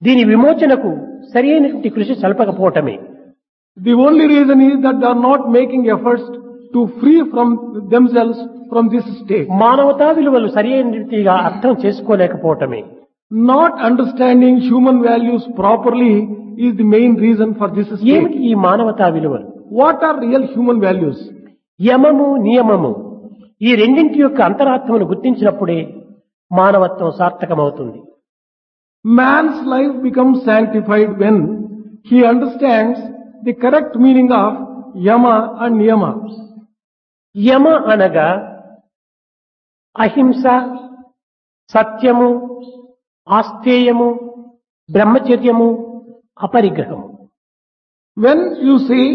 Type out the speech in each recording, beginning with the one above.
దీని విమోచనకు సరైనటువంటి కృషి సల్పకపోవటమే. The only reason is that they are not making efforts to free from themselves from this state. మానవతా విలువలు సరైన రీతిగా అర్థం చేసుకోలేకపోవటమే. Not understanding human values properly is the main reason for this state. ఏమిటి ఈ మానవతా విలువలు? What are real human values? యమము నియమము ఈ రెండింటి యొక్క అంతరాత్మను గుర్తించినప్పుడే మానవత్వం సార్థకమవుతుంది. Man's life becomes sanctified when he understands the correct meaning of yama and niyama. యమ అనగా అహింస, సత్యము, ఆస్థేయము, బ్రహ్మచర్యము, అపరిగ్రహము. When you say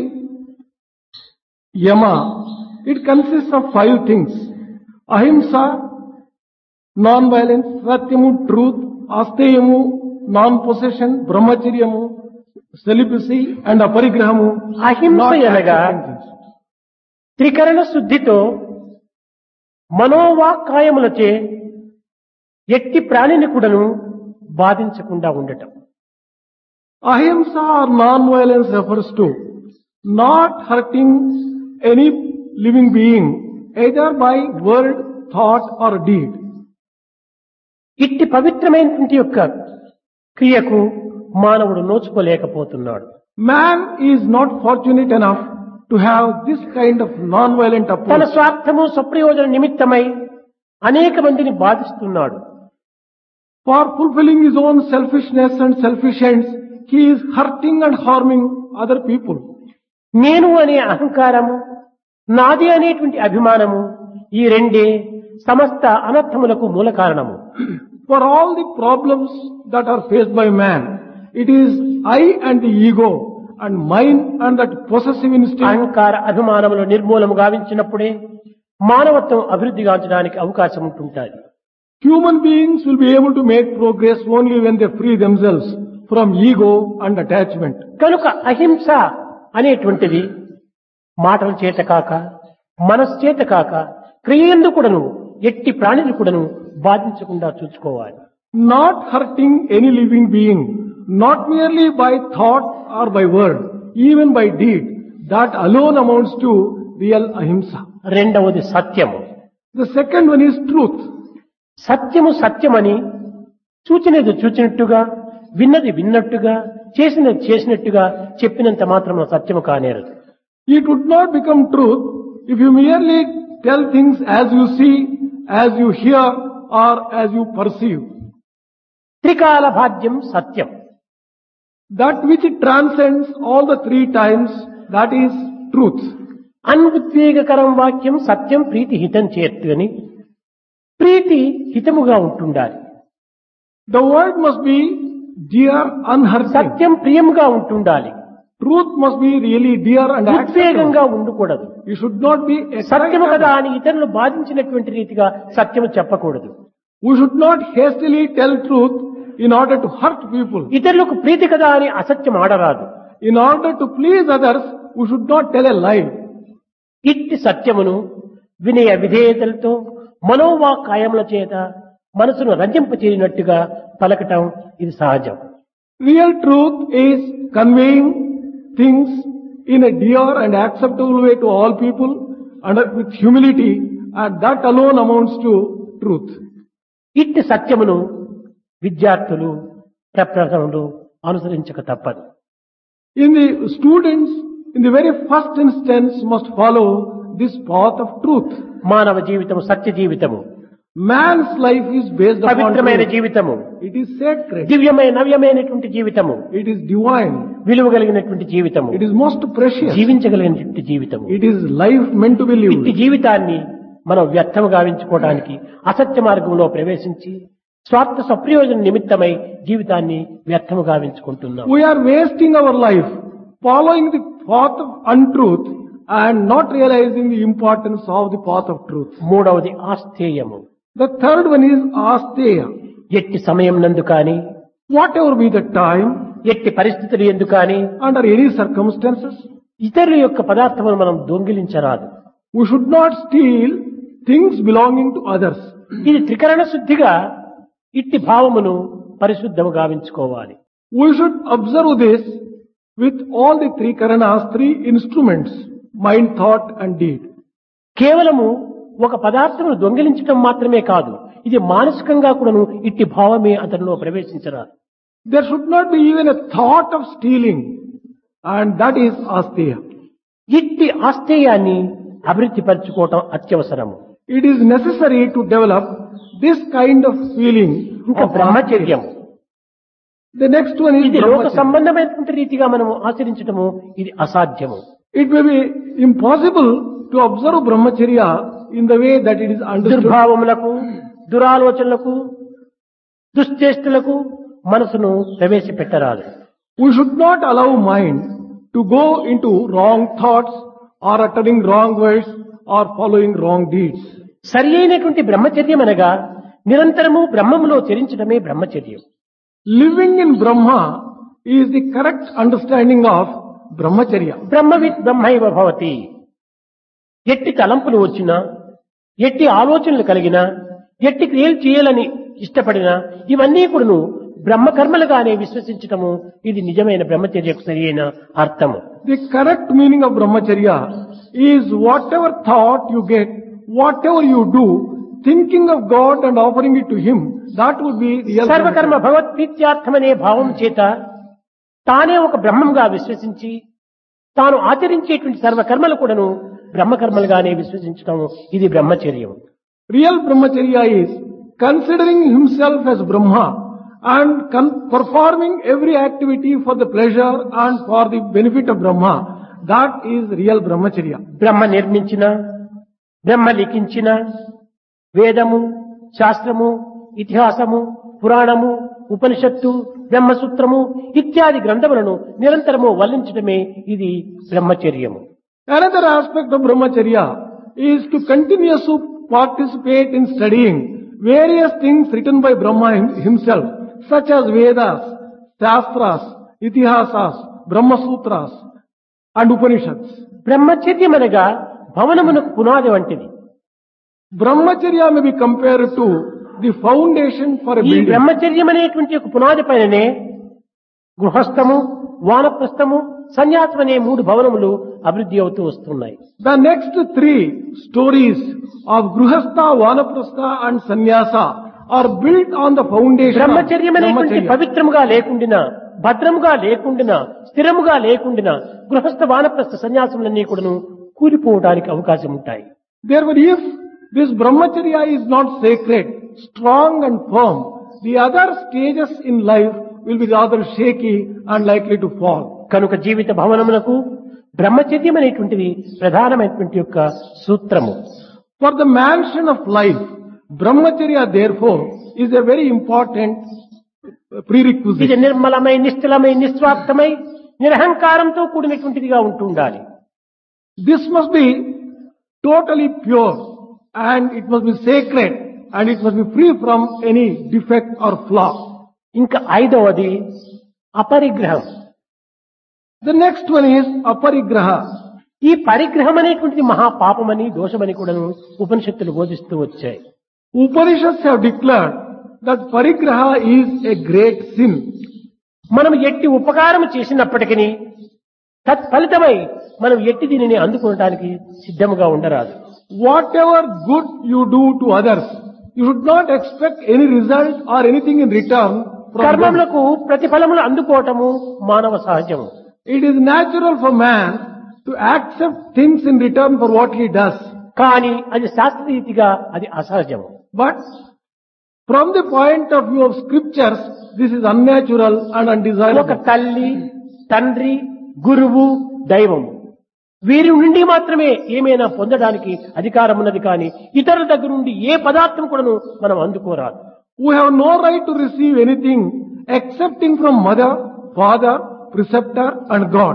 yama, it consists of 5 things: ahimsa, non-violence; satyamu, truth; asteyamu, non-possession; brahmacharyamu, celibacy; and aparigrahamu. అహింస అనగా త్రికరణ శుద్ధితో మనోవాక్కాయములచే ఎట్టి ప్రాణిని కూడాను బాధించకుండా ఉండటం. Ahimsa or non-violence refers to not hurting any living being either by word, thought or deed. ఇట్టి పవిత్రమైనటువంటి యొక్క క్రియకు మానవుడు నోచుకోలేకపోతున్నాడు. Man is not fortunate enough to have this kind of non-violent తన approach. స్వార్థము స్వప్రయోజన నిమిత్తమై అనేక మందిని బాధిస్తున్నాడు. For fulfilling his own selfishness and selfish ends, he is hurting and harming other people. నేను అనే అహంకారము, నాది అనేటువంటి అభిమానము ఈ రెండే సమస్త అనర్థములకు మూల కారణము. For all the problems that are faced by man, it is I and the ego and mine and that possessive instinct. అహంకార అభిమానములు నిర్మూలము గావించినప్పుడే మానవత్వం అభివృద్ధి గాంచడానికి అవకాశం ఉంటుంటుంది. Human beings will be able to make progress only when they free themselves from ego and attachment. కనుక అహింస అనేటువంటిది మాటల చేత కాక, మనస్సు చేత కాక, క్రియందు కూడాను ఎట్టి ప్రాణిని కూడాను బాధించకుండా చూసుకోవాలి. Not hurting any living being, not merely by thought or by word, even by deed. That alone amounts to real ahimsa. రెండవది సత్యము. The second one is truth. సత్యము సత్యమని చూచినది చూచినట్టుగా, విన్నది విన్నట్టుగా, చేసినది చేసినట్టుగా చెప్పినంత మాత్రం సత్యము కానేరదు. It would not become truth if you merely tell things as you see, as you hear, or as you perceive. త్రికాల భాగ్యం సత్యం. That which transcends all the 3 times, that is truth. అన్ఉద్వేగకరం వాక్యం సత్యం ప్రీతి హితం చేర్తు అని, ప్రీతి హితముగా ఉంటుండాలి. The word must be dear, unhurting. సత్యం ప్రియముగా ఉంటుండాలి. Truth must be really dear and ఉద్వేగంగా acceptable. ఉండకూడదు. You should not be సత్యము excited. కదా అని ఇతరులు బాధించినటువంటి రీతిగా సత్యము చెప్పకూడదు. We should not hastily tell truth in order to hurt people. ఇతరులకు ప్రీతి కదా అని అసత్యం ఆడరాదు. In order to please others, we should not tell a lie. ఇట్టి సత్యమును వినయ విధేయతలతో మనోవాక్కాయముల చేత మనసును రంజింపచేయనట్టుగా పలకటం ఇది సహజం. Real truth is conveying things in a dear and acceptable way to all people and with humility, and that alone amounts to truth. ఇట్టి సత్యమును విద్యార్థులు ప్రప్రథములు అనుసరించక తప్పదు. In the students, in the very first instance, must follow this path of truth. మానవ జీవితము సత్య జీవితము, Man's life is based upon పవిత్రమైన truth. జీవితము, It is sacred. దివ్యమైన నవ్యమైనటువంటి జీవితము, It is divine. విలువ కలిగినటువంటి జీవితము, It is most precious. జీవించగలిగినటువంటి జీవితము. It is life meant to be ఇట్టి lived. జీవితాన్ని మనం వ్యర్థము గావించుకోవడానికి అసత్య మార్గంలో ప్రవేశించి స్వార్థ స్వప్రయోజన నిమిత్తమై జీవితాన్ని వ్యర్థము గావించుకుంటున్నాం. We are wasting our life following the path of untruth and not realizing the importance of the path of truth. మూడవది ఆస్థేయము. The third one is asteya. ఎట్టి సమయం నందు కాని, Whatever be the time, ఎట్టి పరిస్థితులు ఎందు కాని under any circumstances, ఇతరుల యొక్క పదార్థమును మనం దొంగిలించరాదు. we should not steal things belonging to others. ఇది త్రికరణ శుద్ధిగా ఇట్టి భావమును పరిశుద్ధము గావించుకోవాలి. We should observe this with all the three karanas, three instruments, mind, thought and deed. కేవలము ఒక పదార్థమును దొంగిలించడం మాత్రమే కాదు, ఇది మానసికంగా కూడాను ఇట్టి భావమే అతనిలో ప్రవేశించరాదు. There should not be even a thought of stealing, and that is asteya. ఇట్టి ఆస్థేయాన్ని అభివృద్ధి పరచుకోవటం అత్యవసరము. It is necessary to develop this kind of feeling ఇంకా of బ్రహ్మచర్యం. The next one is ఇది లోక brahmacharya. సంబంధమైనటువంటి రీతిగా మనము ఆచరించటము ఇది అసాధ్యము. It may be impossible to observe brahmacharya in the way that it is understood. దుర్భావములకు, దురాలోచనలకు, దుశ్చేష్టలకు మనసును ప్రవేశపెట్టరాదు. We should not allow mind to go into wrong thoughts or uttering wrong words or following wrong deeds. సరి అయినటువంటి బ్రహ్మచర్యం అనగా నిరంతరము బ్రహ్మములో చరించడమే బ్రహ్మచర్యం. Living in Brahma is the correct understanding of brahmacharya. బ్రహ్మవిత్ బ్రహ్మైవ భవతి. ఎట్టి తలంపులు వచ్చినా, ఎట్టి ఆలోచనలు కలిగినా, ఎట్టి క్రియలు చేయాలని ఇష్టపడినా ఇవన్నీ కూడాను బ్రహ్మకర్మలుగానే విశ్వసించటము ఇది నిజమైన బ్రహ్మచర్యకు సరి అయిన అర్థము. The correct meaning of brahmacharya is whatever thought you get, whatever you do, thinking of God and offering it to Him, that would be real సర్వకర్మ brahmacharya. భగవత్ప్రీత్యార్థమనే భావం చేత తానే ఒక బ్రహ్మంగా విశ్వసించి తాను ఆచరించేటువంటి సర్వకర్మలు కూడాను బ్రహ్మకర్మలుగానే విశ్వసించటం ఇది బ్రహ్మచర్యం. Real brahmacharya is considering himself as Brahma and performing every activity for the pleasure and for the benefit of Brahma. That is real brahmacharya. బ్రహ్మ నిర్మించిన, బ్రహ్మ లిఖించిన వేదము, శాస్త్రము, ఇతిహాసము, పురాణము, ఉపనిషత్తు, బ్రహ్మసూత్రము ఇత్యాది గ్రంథములను నిరంతరము వల్లించడమే ఇది బ్రహ్మచర్యము. Another aspect of brahmacharya is to continuously participate in studying various things written by Brahma himself, such as Vedas, Shastras, Itihasas, Brahma Sutras and Upanishads. బ్రహ్మచర్యం అనగా భవనమునకు పునాది వంటిది. Brahmacharya may be compared to the foundation for a ఈ building. బ్రహ్మచర్యం అనేటువంటి ఒక పునాది పైననే గృహస్థము, వానప్రస్థము, సన్యాసం అనే మూడు భవనములు అభివృద్ధి అవుతూ వస్తున్నాయి. The next three stories of Gruhastha, Vanaprastha and Sannyasa are built on the foundation of బ్రహ్మచర్యం అనేటువంటి brahmacharya. పవిత్రముగా లేకుండినా, భద్రముగా లేకుండినా, స్థిరముగా లేకుండినా గృహస్థ వానప్రస్థ సన్యాసములన్నీ కూడాను కూలిపోవడానికి అవకాశం ఉంటాయి. Therefore, if this brahmacharya is not sacred, strong and firm, the other stages in life will be rather shaky and likely to fall. కనుక జీవిత భవనమునకు బ్రహ్మచర్యం అనేటువంటిది ప్రధానమైనటువంటి యొక్క సూత్రము. For the mansion of life, brahmacharya therefore is a very important ఇది prerequisite. నిర్మలమై, నిశ్చలమై, నిస్వార్థమై, నిరహంకారంతో కూడినటువంటిదిగా ఉంటూ ఉండాలి. This must be totally pure and it must be sacred and it must be free from any defect or flaw. ఇంకా ఐదవది అపరిగ్రహం. The next one is aparigraha. ఈ పరిగ్రహం అనేటువంటిది మహాపాపమని, దోషమని కూడాను ఉపనిషత్తులు బోధిస్తూ వచ్చాయి. Upanishads have declared that parigraha is a great sin. మనం ఎట్టి ఉపకారం చేసినప్పటికీ తత్ఫలితమై మనం ఎట్టి దీనిని అందుకోవడానికి సిద్ధముగా ఉండరాదు. Whatever good you do to others, you should not expect any result or anything in return from them. కర్మములకు ప్రతిఫలములు అందుకోవటము మానవ సహజము. It is natural for man to accept things in return for what he does. కానీ అది శాస్త్రరీతిగా అది అసహజము. But from the point of view of scriptures, this is unnatural and ఒక undesirable. తల్లి, తండ్రి, గురువు, దైవము వీరి నుండి మాత్రమే ఏమైనా పొందడానికి అధికారం ఉన్నది, కానీ ఇతరుల దగ్గర నుండి ఏ పదార్థం కూడాను మనం అందుకోరాదు. We have no right to receive anything excepting from mother, father, preceptor and God.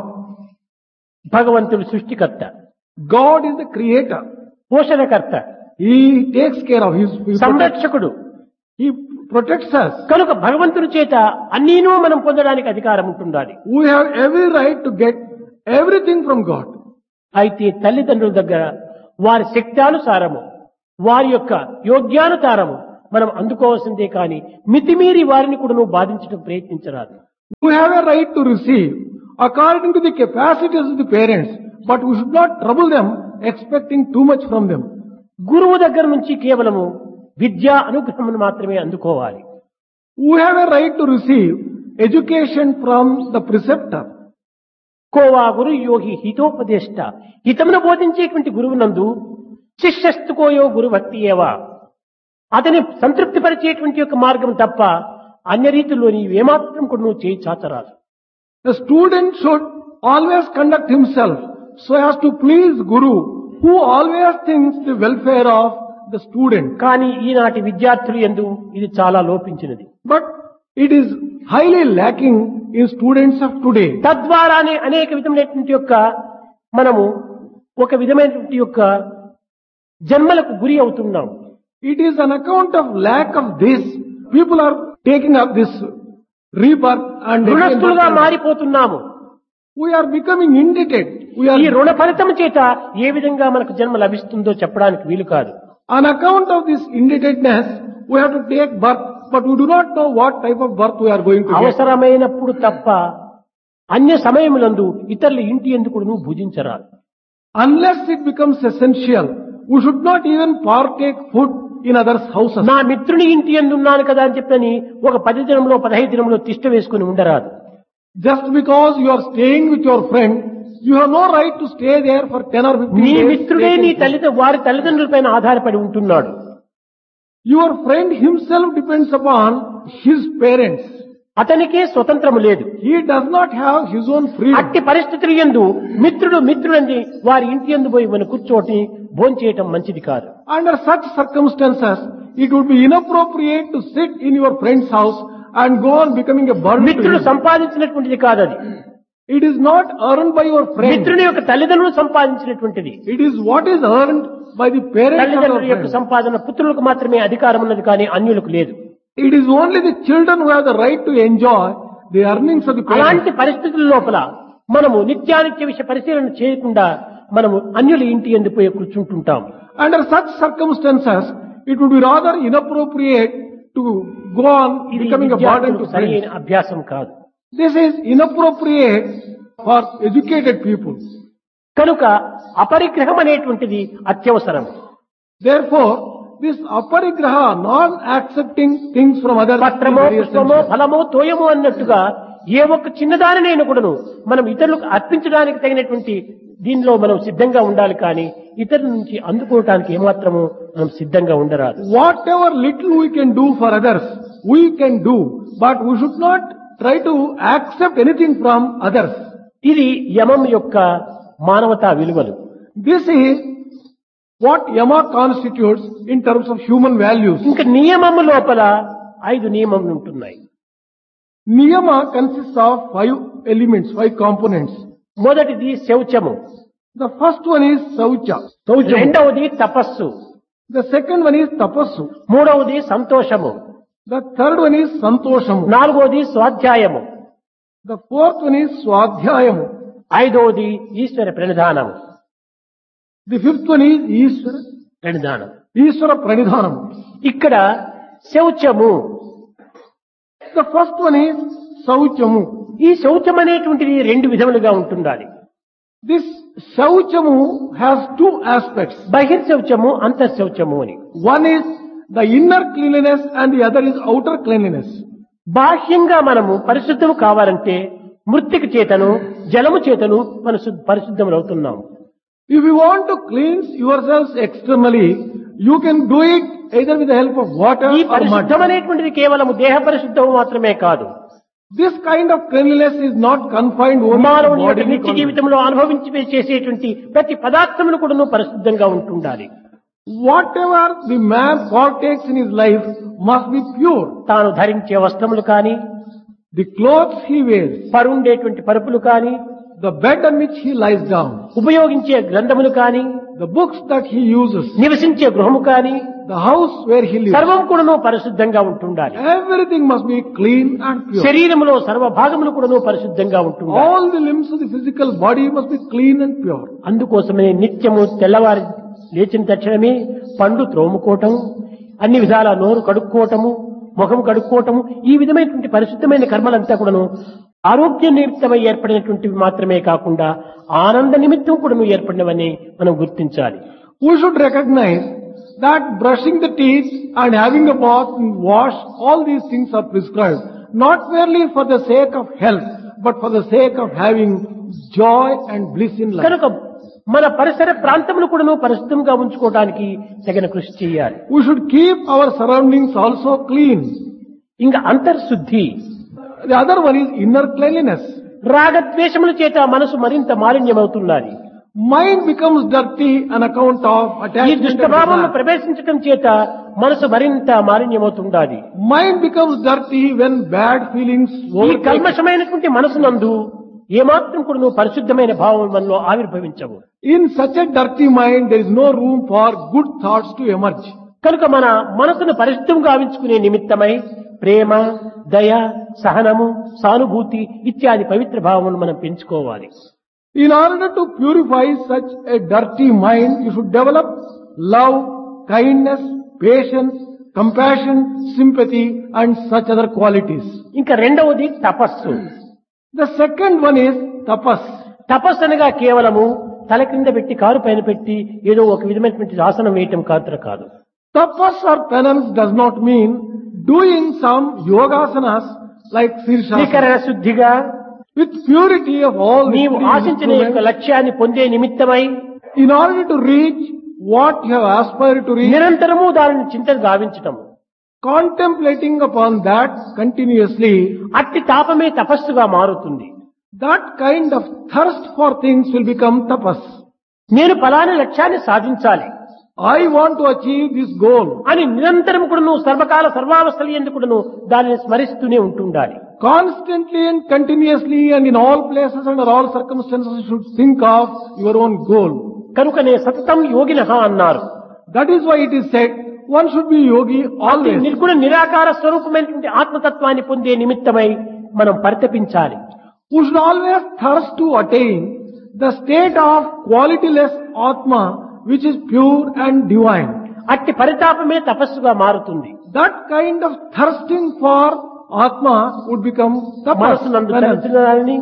భగవంతుడు సృష్టికర్త, God is the creator. పోషణకర్త, He takes care of He సంరక్షకుడు. protects us. కనుక భగవంతుడి చేత అన్నీనూ మనం పొందడానికి అధికారం ఉంటుండాలి. We have every right to get everything from God. అయితే తల్లిదండ్రుల దగ్గర వారి శక్త్యానుసారము, వారి యొక్క యోగ్యానుసారము మనం అందుకోవాల్సిందే, కానీ మితిమీరి వారిని కూడా నువ్వు బాధించడం ప్రయత్నించరాదు. We have a right to receive according to the capacities of the parents, but we should not trouble them expecting too much from them. గురువు దగ్గర నుంచి కేవలము విద్యా అనుగ్రహమును మాత్రమే అందుకోవాలి. We have a right to receive education from the preceptor. Khoa గురు యోగి హితోపదేష్ట, హితమును బోధించేటువంటి గురువునందు శిష్యస్తుకోయో గురు భక్తి ఏవా, అతని సంతృప్తి పరిచేటువంటి యొక్క మార్గం తప్ప అన్య రీతిలో నీవు ఏమాత్రం కూడా నువ్వు చేయి చాచరాదు. The student should always conduct himself so as to please Guru, who always thinks the welfare of the student. కానీ ఈనాటి విద్యార్థులు యందు ఇది చాలా లోపించినది. But it is highly lacking in students of today. తద్వారానే అనేక విధమైనటువంటి యొక్క మనము ఒక విధమైనటువంటి యొక్క జన్మలకు గురి అవుతున్నాం. It is an account of lack of this. People are taking up this rebirth and రుణస్థులుగా మారిపోతున్నాము. we are becoming indebted. We ఈ are రుణ ఫలితం చేత ఏ విధంగా మనకు జన్మ లభిస్తుందో చెప్పడానికి వీలు కాదు. on account of this indebtedness. We have to take birth, but we do not know what type of birth we are going to get. అవసరమైనప్పుడు తప్ప అన్య సమయములందు ఇతరుల ఇంటి ఎందుకు నువ్వు భుజించరాదు. Unless it becomes essential, we should not even partake food in others' houses. నా మిత్రుని ఇంటి ఎందున్నాను కదా అని చెప్పని ఒక 10 దినంలో 15 దినంలో తిష్ట వేసుకుని ఉండరాదు. Just because you are staying with your friend, you have no right to stay there for 10 or 15 నీ days. మిత్రుడే నీ వారి తల్లిదండ్రులపైన ఆధారపడి ఉంటున్నాడు. Your friend himself depends upon his parents. అతనికే స్వతంత్రము లేదు. He does not have his own freedom. అట్టి పరిస్థితులు యందు మిత్రుడంది వారి ఇంటి యందు పోయి మనం కూర్చోటి భోంచేయటం మంచిది కాదు. Under such circumstances, it would be inappropriate to sit in your friend's house and go on becoming a burden to మిత్రుడు him. సంపాదించినటువంటిది కాదు అది. It is not earned by your friend. మిత్రుని యొక్క తల్లిదండ్రులు సంపాదించినటువంటిది. It is what is earned by the parents of తల్లిదండ్రుల your యొక్క friend. సంపాదన పుత్రులకు మాత్రమే అధికారం ఉన్నది కానీ అన్యులకు లేదు. It is only the children who have the right to enjoy the earnings of the parents. అలాంటి పరిస్థితుల లోపల మనము నిత్యానిత్య విషయ పరిశీలన చేయకుండా మనము అన్యుల ఇంటి యందు పోయి కూర్చుంటుంటాం. Under such circumstances, it would be rather inappropriate to go on ఇది becoming a burden to విద్యార్థులకు సరైన friends. అభ్యాసం కాదు. This is inappropriate for educated people. కనుక అపరిగ్రహం అనేటువంటిది అత్యవసరం. Therefore, this aparigraha, non-accepting things from others, is పత్రమో very పుష్పమో essential. ఫలమో తోయమో అన్నట్టుగా ఏ ఒక్క చిన్నదానినైనా కూడాను మనం ఇతరులకు అర్పించడానికి తగినటువంటి దీనిలో మనం సిద్ధంగా ఉండాలి కానీ ఇతరుల నుంచి అందుకోవటానికి ఏమాత్రము మనం సిద్ధంగా ఉండరాదు. Whatever little we can do for others, we can do, but we should not try to accept anything from others. ఇది యమం యొక్క మానవతా విలువలు. This is what Yama constitutes in terms of human values. ఇంకా నియమము లోపల 5 నియమములు ఉంటున్నాయి. Niyama consists of 5 elements, 5 components. మొదటిది శౌచము, The first one is Saucha. రెండవది తపస్సు, The second one is Tapassu. మూడవది సంతోషము, The third one is Santoshamu. నాలుగవది స్వాధ్యాయము, The fourth one is Swadhyayamu. ఐదవది ఈశ్వర ప్రణిధానము. The fifth one is ప్రణిధానం. Ishvara Pranidhanam. ఇక్కడ శౌచము, The first one is Sauchamu. ఈ శౌచం అనేటువంటిది 2 విధములుగా ఉంటుండాలి. This Sauchamu has 2 aspects. బహిర్శౌచము, అంతఃశౌచము అని. One is the inner cleanliness and the other is outer cleanliness. బాహ్యంగా మనము పరిశుద్ధము కావాలంటే మృత్తిక చేతను జలము చేతను మనం పరిశుద్ధములు అవుతున్నాము. If you want to cleanse yourselves externally, you can do it either with the help of water ఈ or mud. పరిశుద్ధం అనేటువంటిది కేవలము దేహ పరిశుద్ధము మాత్రమే కాదు. This kind of cleanliness is not confined only to మానవుని యొక్క bodily నిత్య cleanliness. జీవితంలో అనుభవించి చేసేటువంటి ప్రతి పదార్థమును కూడా పరిశుద్ధంగా ఉంటుండాలి. Whatever the man partakes in his life must be pure. తాను ధరించే వస్త్రములు కానీ, The clothes he wears, పరుండేటువంటి పరుపులు కానీ, the bed on which he lies down, ఉపయోగించే గ్రంథములు కానీ, the books that he uses, నివసించే గృహము కానీ, the house where he lives, సర్వం కూడాను పరిశుద్ధంగా ఉంటుండాలి. everything must be clean and pure. శరీరములో సర్వ భాగములు కూడాను పరిశుద్ధంగా ఉంటుండాలి. All the limbs of the physical body must be clean and pure. అందుకోసమే నిత్యము తెల్లవారి లేచిన తక్షణమే పండ్లు త్రోముకోవటం, అన్ని విధాల నోరు కడుక్కోవటము, ముఖం కడుక్కోవటము, ఈ విధమైనటువంటి పరిశుద్ధమైన కర్మలంతా కూడాను ఆరోగ్య నిమిత్తమై ఏర్పడినటువంటివి మాత్రమే కాకుండా ఆనంద నిమిత్తం కూడాను ఏర్పడినవని మనం గుర్తించాలి. We should recognize that brushing the teeth and having a bath and wash, all these things are prescribed. Not merely for the sake of health, but for the sake of having joy and bliss in life. కనుక మన పరిసర ప్రాంతమును కూడాను పరిశుద్ధంగా ఉంచుకోవడానికి తగిన కృషి చేయాలి. We should keep our surroundings also clean. ఇంకా అంతర్శుద్ధి. The other one is inner cleanliness. రాగద్వేషముల చేత మనసు మరింత మాలిన్యమవుతున్నది. Mind becomes dirty on account of ఈ attachment. దుష్టభావంలో ప్రవేశించడం చేత మనసు మరింత మాలిన్యమవుతుండాలి. Mind becomes dirty when bad feelings ఈ overtake. కల్మషమైనటువంటి మనసునందు ఏమాత్రం కూడా పరిశుద్ధమైన భావం మనలో ఆవిర్భవించవు. In such a dirty mind, there is no room for good thoughts to emerge. కనుక మన మనసును పరిశుద్ధంగా గావించుకునే నిమిత్తమై ప్రేమ, దయ, సహనము, సానుభూతి ఇత్యాది పవిత్ర భావములను మనం పెంచుకోవాలి. In order to purify such a dirty mind, you should develop love, kindness, patience, compassion, sympathy and such other qualities. ఇంకా రెండవది తపస్సు. The second one is tapas. తపస్సు అనగా కేవలము తల కింద పెట్టి కారు పైన పెట్టి ఏదో ఒక విధమైనటువంటి ఆసనం వేయటం కాదు. Tapas or penance does not mean doing some yogasanas like Sirsasana. త్రికరణ శుద్ధిగా With purity of all the నీవు three ఆశించిన యొక్క instruments, లక్ష్యాన్ని పొందే నిమిత్తమై in order to reach what you have aspired to reach, నిరంతరము దానిని చింతన గావించటము, contemplating upon that continuously, అట్టి తాపమే తపస్సుగా మారుతుంది. that kind of thirst for things will become tapas. నేను ఫలానా లక్ష్యాన్ని సాధించాలి I want to achieve this goal. అని నిరంతరం కూడా నువ్వు సర్వకాల సర్వావస్థలు ఎందుకు దానిని స్మరిస్తూనే ఉంటుండాలి. Constantly and continuously and in all places under all circumstances you should think of your own goal. కనుకనే సతతం యోగినః అన్నారు. That is why it is said, one should be yogi అట్టి always. నిర్గుణ నిరాకార స్వరూపమైనటువంటి ఆత్మతత్వాన్ని పొందే నిమిత్తమై మనం పరితపించాలి. We should always thirst to attain the state of qualityless Atma, which is pure and divine. అట్టి పరితాపమే తపస్సుగా మారుతుంది. That kind of thirsting for Atma would become tapas. మనసునందు తలచిన దానిని,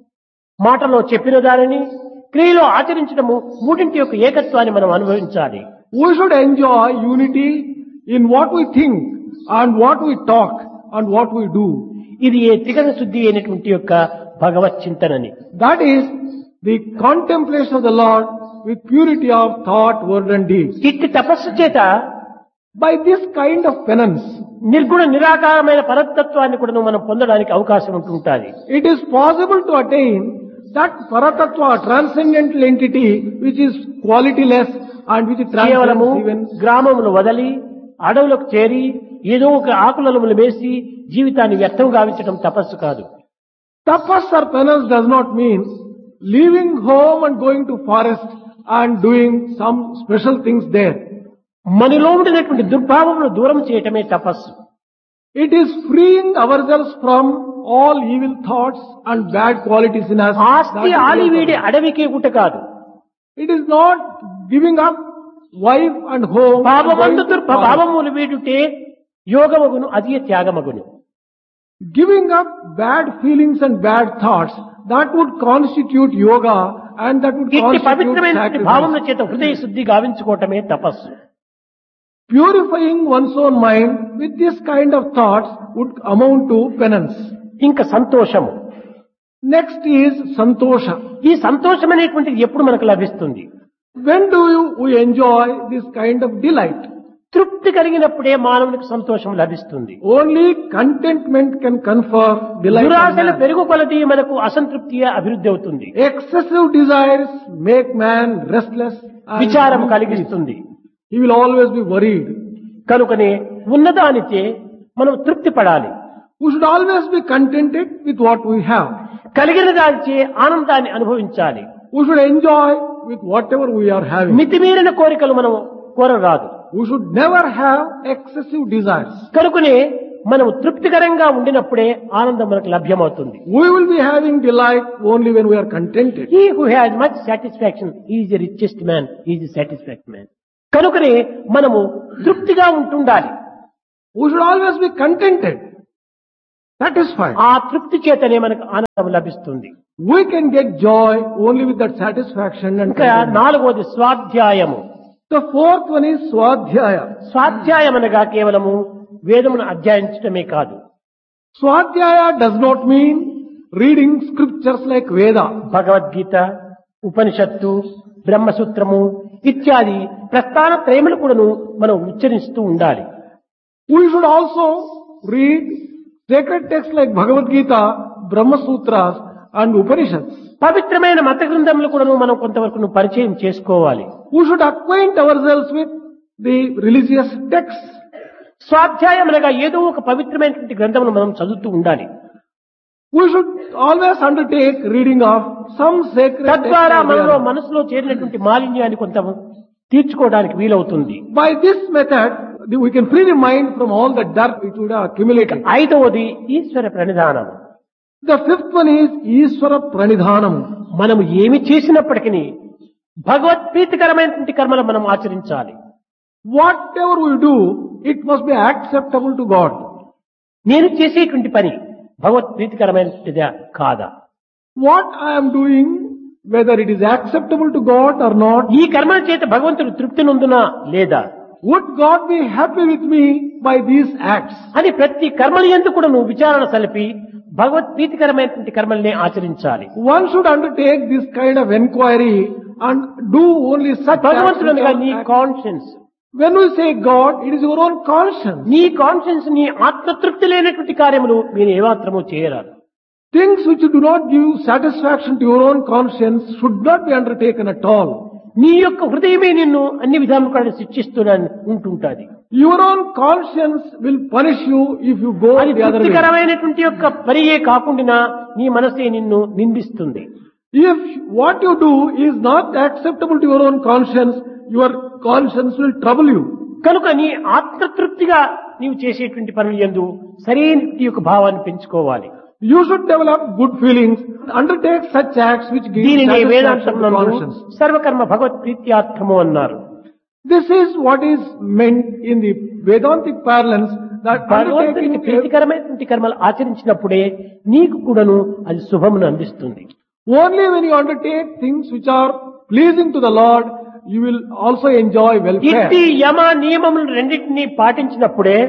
మాటలో చెప్పిన దానిని, క్రియలో ఆచరించడము మూడింటి యొక్క ఏకత్వాన్ని మనం అనుభవించాలి. We should enjoy unity in what we think and what we talk and what we do. ఇది ఏ త్రికరణ శుద్ధి అయినటువంటి యొక్క భగవత్ చింతనని. That is the contemplation of the Lord with purity of thought, word and deed. ఇట్టి తపస్సు చేత By this kind of penance, నిర్గుణ నిరాకారమైన పరతత్వాన్ని కూడా మనం పొందడానికి అవకాశం ఉంటుంటుంది. it is possible to attain that Paratatva, transcendental entity, which is qualityless and which కేవలము transcends even. గ్రామములు వదలి అడవులకు చేరి ఏదో ఒక ఆకులములు వేసి జీవితాన్ని వ్యర్థం గావించడం తపస్సు కాదు. Tapas or penance does not mean leaving home and going to forest and doing some special things there. మనలో ఉండినటువంటి దుర్భావమును దూరం చేయటమే తపస్సు. It is freeing ourselves from all evil thoughts and bad qualities in us. ఆస్తి That is ఆలివీడి real tapas. అడవికి గుట కాదు. It is not giving up wife and home. and భావమందు going to forest. దుర్భావములు వీడుటే యోగమగును, అది త్యాగమగును. Giving up bad feelings and bad thoughts, that would constitute yoga and that would ఇట్టి constitute పవిత్రమైన sacrifice. భావముల చేత హృదయ శుద్ధి గావించుకోవటమే తపస్సు. Purifying one's own mind with this kind of thoughts would amount to penance. ఇంకా సంతోషము. Next is santosha. ఈ సంతోషం అనేటువంటిది ఎప్పుడు మనకు లభిస్తుంది? When do we enjoy this kind of delight? తృప్తి కలిగినప్పుడే మానవునికి సంతోషం లభిస్తుంది. Only contentment can confer delight. on దురాశలు man. పెరుగు కొలది మనకు అసంతృప్తిగా అభివృద్ధి అవుతుంది. Excessive desires make man restless and విచారం కలిగిస్తుంది. he will always be worried. కనుకనే ఉన్నదానిచే మనం తృప్తి పడాలి. We should always be contented with what we have. కలిగిన దానిచే ఆనందాన్ని అనుభవించాలి. We should enjoy with whatever we are having. మితిమీరిన కోరికలు మనం కోరరాదు. We should never have excessive desires. కనుకనే మనం తృప్తికరంగా ఉండినప్పుడే ఆనందం మనకు లభ్యమవుతుంది. We will be having delight only when we are contented. He who has much satisfaction, he is the richest man, he is the satisfied man. కనుకనే మనము తృప్తిగా ఉంటుండాలి. We should always be contented, satisfied. ఆ తృప్తి చేతనే మనకు ఆనందం లభిస్తుంది. We can get joy only with that satisfaction and ఇంకా contentment. నాలుగవది స్వాధ్యాయము. The fourth one is Swadhyaya. స్వాధ్యాయం అనగా కేవలము వేదమును అధ్యయించడమే కాదు. Swadhyaya does not mean reading scriptures like Veda. Bhagavad Gita, ఉపనిషత్తు, బ్రహ్మసూత్రము ఇత్యాది ప్రస్థాన త్రయములు కూడాను మనం ఉచ్చరిస్తూ ఉండాలి. We should also read sacred texts like Bhagavad Gita, Brahma Sutras and Upanishads. పవిత్రమైన మత గ్రంథములు కూడాను మనం కొంతవరకు పరిచయం చేసుకోవాలి. We should acquaint ourselves with the religious texts. స్వాధ్యాయం అనగా ఏదో ఒక పవిత్రమైనటువంటి గ్రంథమును మనం చదువుతూ ఉండాలి. We should always undertake reading of some sacred text. తద్వారా మనలో మనసులో చేరినటువంటి మాలిన్యాన్ని కొంత తీర్చుకోవడానికి వీలవుతుంది. By this method, we can free the mind from all the dirt which would have accumulated. ఐదవది ఈశ్వర ప్రణిధానం. The fifth one is Ishvara Pranidhanam. మనము ఏమి చేసినప్పటికీ భగవత్ ప్రీతికరమైనటువంటి కర్మలు మనం ఆచరించాలి. Whatever we do, it must be acceptable to God. నేను చేసేటువంటి పని భగవత్ ప్రీతికరమైనటువంటిదా కాదా? What I am doing, whether it is acceptable to God or not, ఈ కర్మల చేత భగవంతుడు తృప్తి నొందునా లేదా would God be happy with me by these acts? అని ప్రతి కర్మల యందు కూడా నువ్వు విచారణ సలిపి భగవత్ ప్రీతికరమైనటువంటి కర్మల్ని ఆచరించాలి. One should undertake this kind of enquiry and do only such acts. భగవంతుడు అనగా నీ which are- conscience, When we say God, it is your own conscience. నీ కాన్షియన్స్ నీ ఆత్మతృప్తి లేనటువంటి కార్యములు మీరు ఏమాత్రము చేయరాదు. Things which do not give satisfaction to your own conscience should not be undertaken at all. నీ యొక్క హృదయమే నిన్ను అన్ని విధాలు కూడా శిక్షిస్తూనే ఉంటుంటాది. Your own conscience will punish you if you go అది the other way. తృప్తికరమైనటువంటి యొక్క పరియే కాకుండా నీ మనసే నిన్ను నిందిస్తుంది. If what you do is not acceptable to your own conscience, your conscience will trouble you. కనుక నీ ఆత్మతృప్తిగా నీవు చేసేటువంటి పనులు యందు సరైన యొక్క భావాన్ని పెంచుకోవాలి. You should develop good feelings, undertake such acts which give దీనిని satisfaction వేదాంతం to నందు conscience. సర్వకర్మ భగవత్ ప్రీత్యార్థము అన్నారు. This is what is meant in the Vedantic parlance, that భగవంతునికి undertaking ప్రీతికరమైనటువంటి కర్మలు ఆచరించినప్పుడే నీకు కూడాను అది శుభమును అందిస్తుంది. only when you undertake things which are pleasing to the Lord, you will also enjoy welfare. ఇట్టి యమ నియమములు రెండింటినీ పాటించినప్పుడే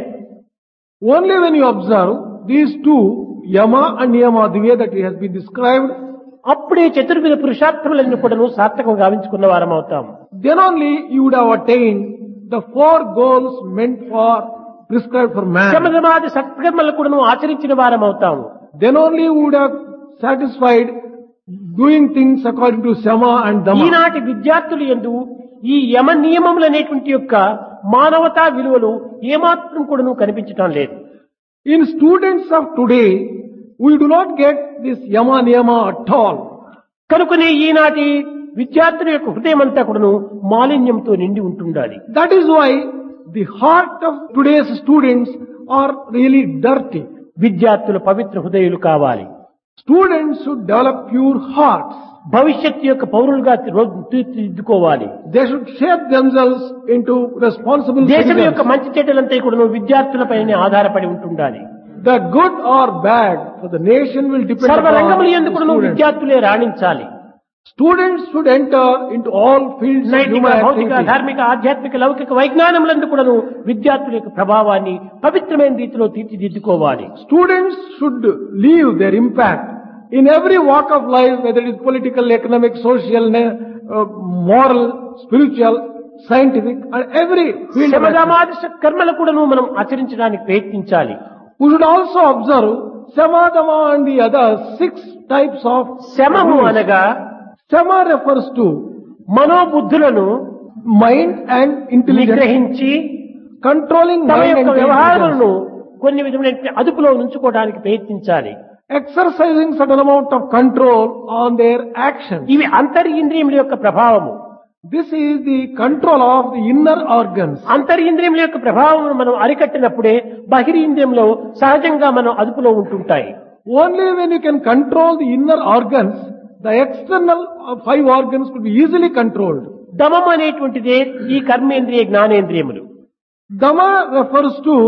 Only when you observe these two, Yama and Niyama, the way that it has been described, అప్పుడే చతుర్విధ పురుషార్థములను కూడాను సార్థకం గావించుకున్న వారం అవుతాం. then only you would have attained the four goals meant for, prescribed for man. శమధమాది సత్కర్మలు కూడాను ఆచరించిన వారం అవుతాము. Then only you would have satisfied doing things according to Sama and Dhamma. ఈనాటి విద్యార్థులు యందు ఈ యమ నియమములు అనేటువంటి యొక్క మానవతా విలువలు ఏమాత్రం కూడాను కనిపించటం లేదు. In students of today, we do not get this Yama Niyama at all. కనుకనే ఈనాటి విద్యార్థుల యొక్క హృదయం అంతా కూడాను మాలిన్యంతో నిండి ఉంటుండాలి. That is why the heart of today's students are really dirty. విద్యార్థుల పవిత్ర హృదయాలు కావాలి. Students should develop pure hearts. భవిష్యత్తు యొక్క పౌరులుగా తీర్చిదిద్దుకోవాలి. They should shape themselves into responsible దేశం యొక్క citizens. మంచి చెడ్డలంతా కూడాను విద్యార్థులపైనే ఆధారపడి ఉంటుండాలి. The good or bad for the nation will depend సర్వ upon రంగముల the యందు కూడాను students. విద్యార్థులే రాణించాలి. Students should enter into all fields of నైతిక, human భౌతిక, activity. ధార్మిక, ఆధ్యాత్మిక, లౌకిక వైజ్ఞానములందు కూడాను విద్యార్థుల యొక్క ప్రభావాన్ని పవిత్రమైన రీతిలో తీర్చిదిద్దుకోవాలి. Students should leave their impact in every walk of life, whether it is political, economic, social, moral, spiritual, scientific, and every field of activity. శమధమాది సత్కర్మలు కూడాను మనం ఆచరించడానికి ప్రయత్నించాలి. We should also observe Samadama and the other 6 types of శమము rules. అనగా Sama refers to మనోబుద్ధులను mind and intelligence, నిగ్రహించి controlling తమ mind and యొక్క intelligence, వ్యవహారములను కొన్ని విధమైన అదుపులో ఉంచుకోవడానికి ప్రయత్నించాలి. exercising certain amount of control on their actions. ఇవి అంతరింద్రియముల యొక్క ప్రభావము. This is the control of the inner organs. అంతరింద్రియముల యొక్క ప్రభావం మనం అరికట్టినప్పుడే బహిరింద్రియంలో సహజంగా మనం అదుపులో ఉంటుంటాయి. Only when you can control the inner organs, the external 5 organs could be easily controlled. దమం అనేటువంటిదే ఈ కర్మేంద్రియ జ్ఞానేంద్రియములు. Dhamma refers to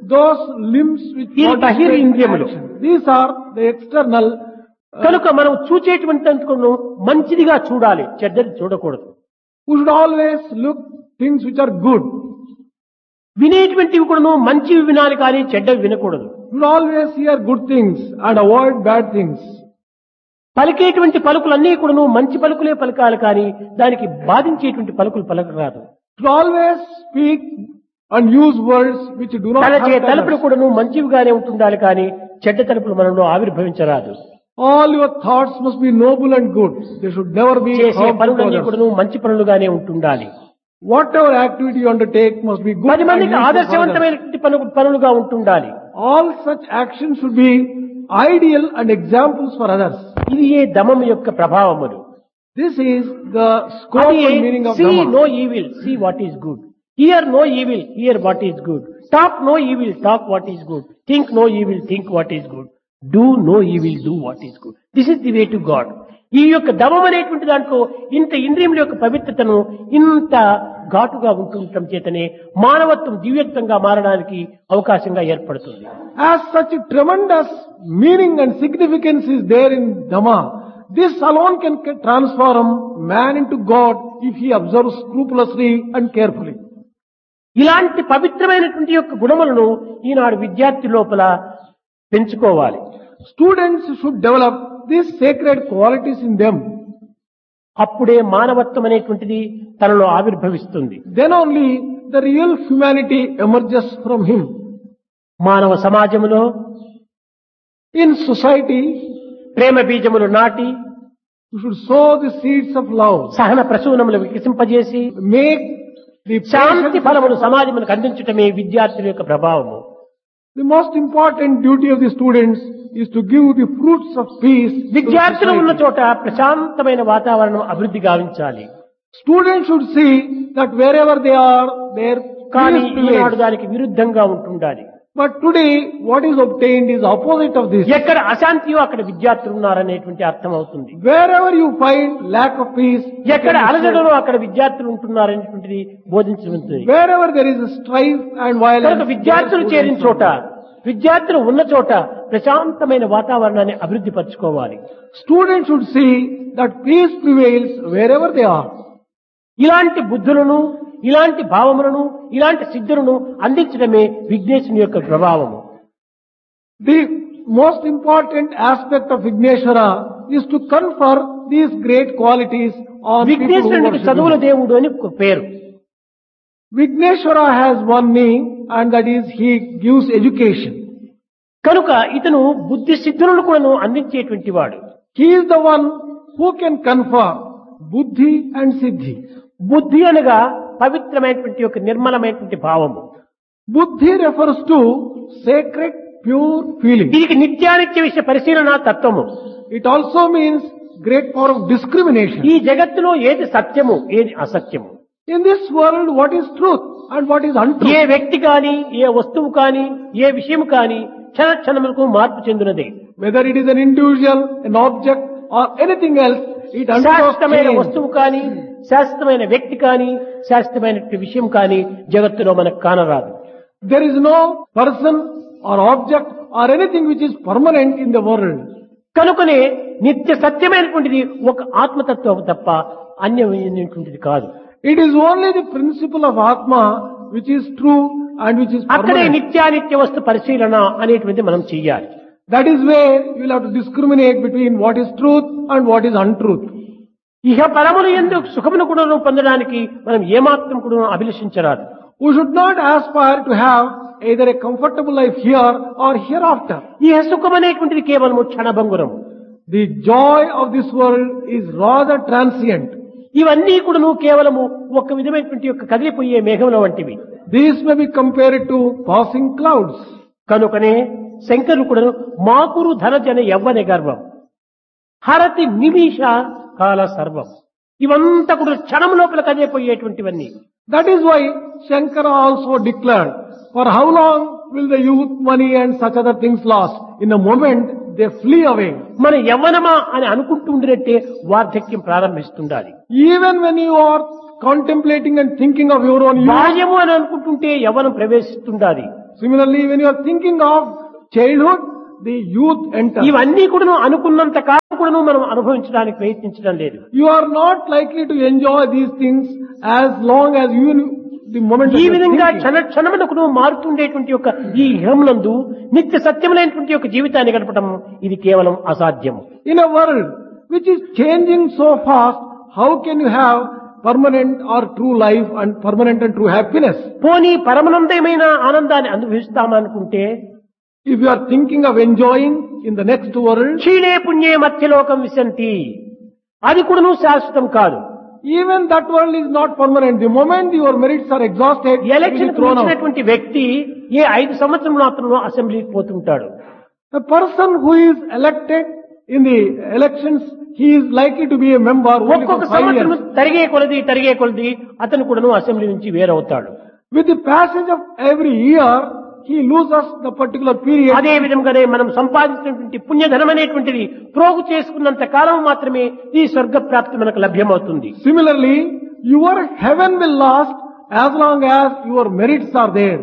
those limbs which ఈ participate in బహిరింద్రియములు. action. These are the external. కనుక మనం చూచేటువంటి అందుకును మంచిదిగా చూడాలి, చెడ్డది చూడకూడదు. We should always look things which are good. వినేటువంటివి కూడాను మంచివి వినాలి కానీ చెడ్డవి వినకూడదు. We should always hear good things and avoid bad things. పలికేటువంటి పలుకులన్నీ కూడాను మంచి పలుకులే పలకాలి కానీ దానికి బాధించేటువంటి పలుకులు పలకరాదు. We should always speak and use words which do not తలచే hurt తలుపులు others. కూడాను మంచివిగానే ఉంటుండాలి కానీ చెడ్డ తలుపులు మనలో ఆవిర్భవించరాదు. All your thoughts must be noble and good. They should never be చేసే harmful to పనులన్నీ others. కూడాను మంచి పనులుగానే ఉంటుండాలి. Whatever activity you undertake must be good 10 and మందికి useful for others. ఆదర్శవంతమైనటువంటి పనులుగా ఉంటుండాలి. All such actions should be ideal and examples for others. ఇది ఏ దమం యొక్క ప్రభావములు. This is the scope and meaning of See Dhamma. no evil, see what is good. Hear no evil, hear what is good. Talk no evil, talk what is good. Think no evil, think what is good. Do no evil, do what is good. This is the way to God. ఈ యొక్క దమం అనేటువంటి దాంట్లో ఇంత ఇంద్రియముల యొక్క పవిత్రతను ఇంత ఘాటుగా ఉంటుండటం చేతనే మానవత్వం దివ్యత్వంగా మారడానికి అవకాశంగా ఏర్పడుతుంది. As such tremendous meaning and significance is there in Dhamma, this alone can transform man into God if he observes scrupulously and carefully. ఇలాంటి పవిత్రమైనటువంటి యొక్క గుణములను ఈనాడు విద్యార్థి లోపల పెంచుకోవాలి. Students should develop these sacred qualities in them. అప్పుడే మానవత్వం అనేటువంటిది తనలో ఆవిర్భవిస్తుంది. Then only the real humanity emerges from him. మానవ సమాజములో In society, ప్రేమ బీజములు నాటి you should sow the seeds of love. సహన ప్రసూనములు వికసింపజేసి Make the Shanti patience- ఫలమును సమాజములకు అందించటమే విద్యార్థుల యొక్క ప్రభావము. The most important duty of the students is to give the fruits of peace. to the విద్యార్థులు ఉన్న society. చోట ప్రశాంతమైన వాతావరణం అభివృద్ధి గావించాలి. Students should see that wherever they are, their కానీ peace ఈనాడు prevails. దానికి విరుద్ధంగా ఉంటుండాలి. But today, what is obtained is opposite of this. ఎక్కడ అశాంతియో అక్కడ విద్యార్థులు ఉన్నారనేటువంటి అర్థం అవుతుంది. Wherever you find lack of peace, you ఎక్కడ can అలజడలో అక్కడ విద్యార్థులు ఉంటున్నారనేటువంటిది బోధించబడుతుంది. wherever there is a strife and violence, కనుక విద్యార్థులు చేరిన చోట, విద్యార్థులు ఉన్న చోట ప్రశాంతమైన వాతావరణాన్ని అభివృద్ధి పరచుకోవాలి. students should see that peace prevails wherever they are. ఇలాంటి బుద్ధులను, ఇలాంటి భావములను, ఇలాంటి సిద్ధులను అందించడమే విఘ్నేశుని యొక్క ప్రభావము. The most important aspect of Vigneshwara is to confer these great qualities on people who విఘ్నేశ్వరునికి worship చదువుల him. దేవుడు అని ఒక పేరు. Vigneshwara has one name, and that is he gives education. కనుక ఇతను బుద్ధి సిద్ధులను కూడాను అందించేటువంటి వాడు. He is the one who can confer buddhi and siddhi. బుద్ధి అనగా పవిత్రమైనటువంటి ఒక నిర్మలమైనటువంటి భావము. Buddhi refers to sacred, pure feeling. దీనికి నిత్యానిత్య విషయ పరిశీలన తత్వము. It also means great power of discrimination. ఈ జగత్తులో ఏది సత్యము, ఏది అసత్యము, In this world, what is truth and what is A untruth? వ్యక్తి కాని, ఏ వస్తువు కాని, ఏ విషయం కాని క్షణ క్షణములకు మార్పు చెందినదే. Whether it is an individual, an object, or anything else, it undergoes శాశ్వతమైన change. వస్తువు కాని, శాశ్వతమైన వ్యక్తి కాని, శాశ్వతమైన విషయం కాని జగత్తులో మనకు కానరాదు. There is no person or object or anything which is permanent in the world. కనుకనే నిత్య సత్యమైనటువంటిది ఒక ఆత్మతత్వం తప్ప అన్యమైనటువంటిది కాదు. It is only the principle of Atma which is true and which is అక్కడే permanent. నిత్యానిత్య వస్తు పరిశీలన అనేటువంటిది మనం చెయ్యాలి. That is where you will have to discriminate between what is truth and what is untruth. ఇహ పరములు యందు సుఖమును కూడా పొందడానికి మనం ఏమాత్రం కూడా అభిలషించరాదు. We should not aspire to have either a comfortable life here or hereafter. ఇహ సుఖం అనేటువంటిది కేవలము క్షణభంగురం. The joy of this world is rather transient. ఇవన్నీ కూడాను కేవలము ఒక విధమైనటువంటి యొక్క కదిలిపోయే మేఘముల వంటివి. These may be compared to passing clouds. కనుకనే శంకరుడు కూడా మాకురు ధనజన యవ్వన గర్వం హరతి నిమిష కాల సర్వం, ఇవంతా కూడా క్షణం లోపల కదిలిపోయేటువంటివన్నీ. That is why Shankara also declared, for how long will the youth, money and such other things last? In a moment they flee away. మన యవ్వనమా అని అనుకుంటూ ఉండినట్టే వార్ధక్యం ప్రారంభిస్తుండాలి. Even when you are contemplating and thinking of your own youth, బాల్యము అని అనుకుంటుంటే యవ్వనం ప్రవేశిస్తుండాలి. Similarly, when you are thinking of childhood, the youth enters. ఇవన్నీ కూడా అనుకున్నంత కాలం కూడా మనం అనుభవించడానికి ప్రయత్నించడం లేదు. You are not likely to enjoy these things as long as you, the moment that ఈ you are విధంగా thinking. క్షణమునకు మారుతుండేటువంటి యొక్క ఈ ఇహమునందు నిత్య సత్యమైనటువంటి యొక్క జీవితాన్ని గడపడం ఇది కేవలం అసాధ్యము. In a world which is changing so fast, how can you have permanent or true life and permanent and true happiness? పోనీ పరమానందమైన ఆనందాన్ని అనుభవిస్తామనుకుంటే If you are thinking of enjoying in the next world, క్షీణే పుణ్యే మధ్యలోకం విశంతి, అది కూడాను శాశ్వతం కాదు. even that world is not permanent. The moment your merits are exhausted, you will election be thrown out. వచ్చినటువంటి వ్యక్తి ఏ 5 సంవత్సరం మాత్రం అసెంబ్లీకి పోతుంటాడు. The person who is elected in the elections, he is likely to be a member only ఒక్కొక్క for 5 సంవత్సరం years. తరిగే కొలది అతను కూడాను అసెంబ్లీ నుంచి వేరవుతాడు. With the passage of every year, he loses the particular period. అదే విధంగానే మనం సంపాదించినటువంటి పుణ్యధనం అనేటువంటిది ప్రోగు చేసుకున్నంత కాలం మాత్రమే ఈ స్వర్గ ప్రాప్తి మనకు లభ్యమవుతుంది. Similarly, your heaven will last as long as your merits are there.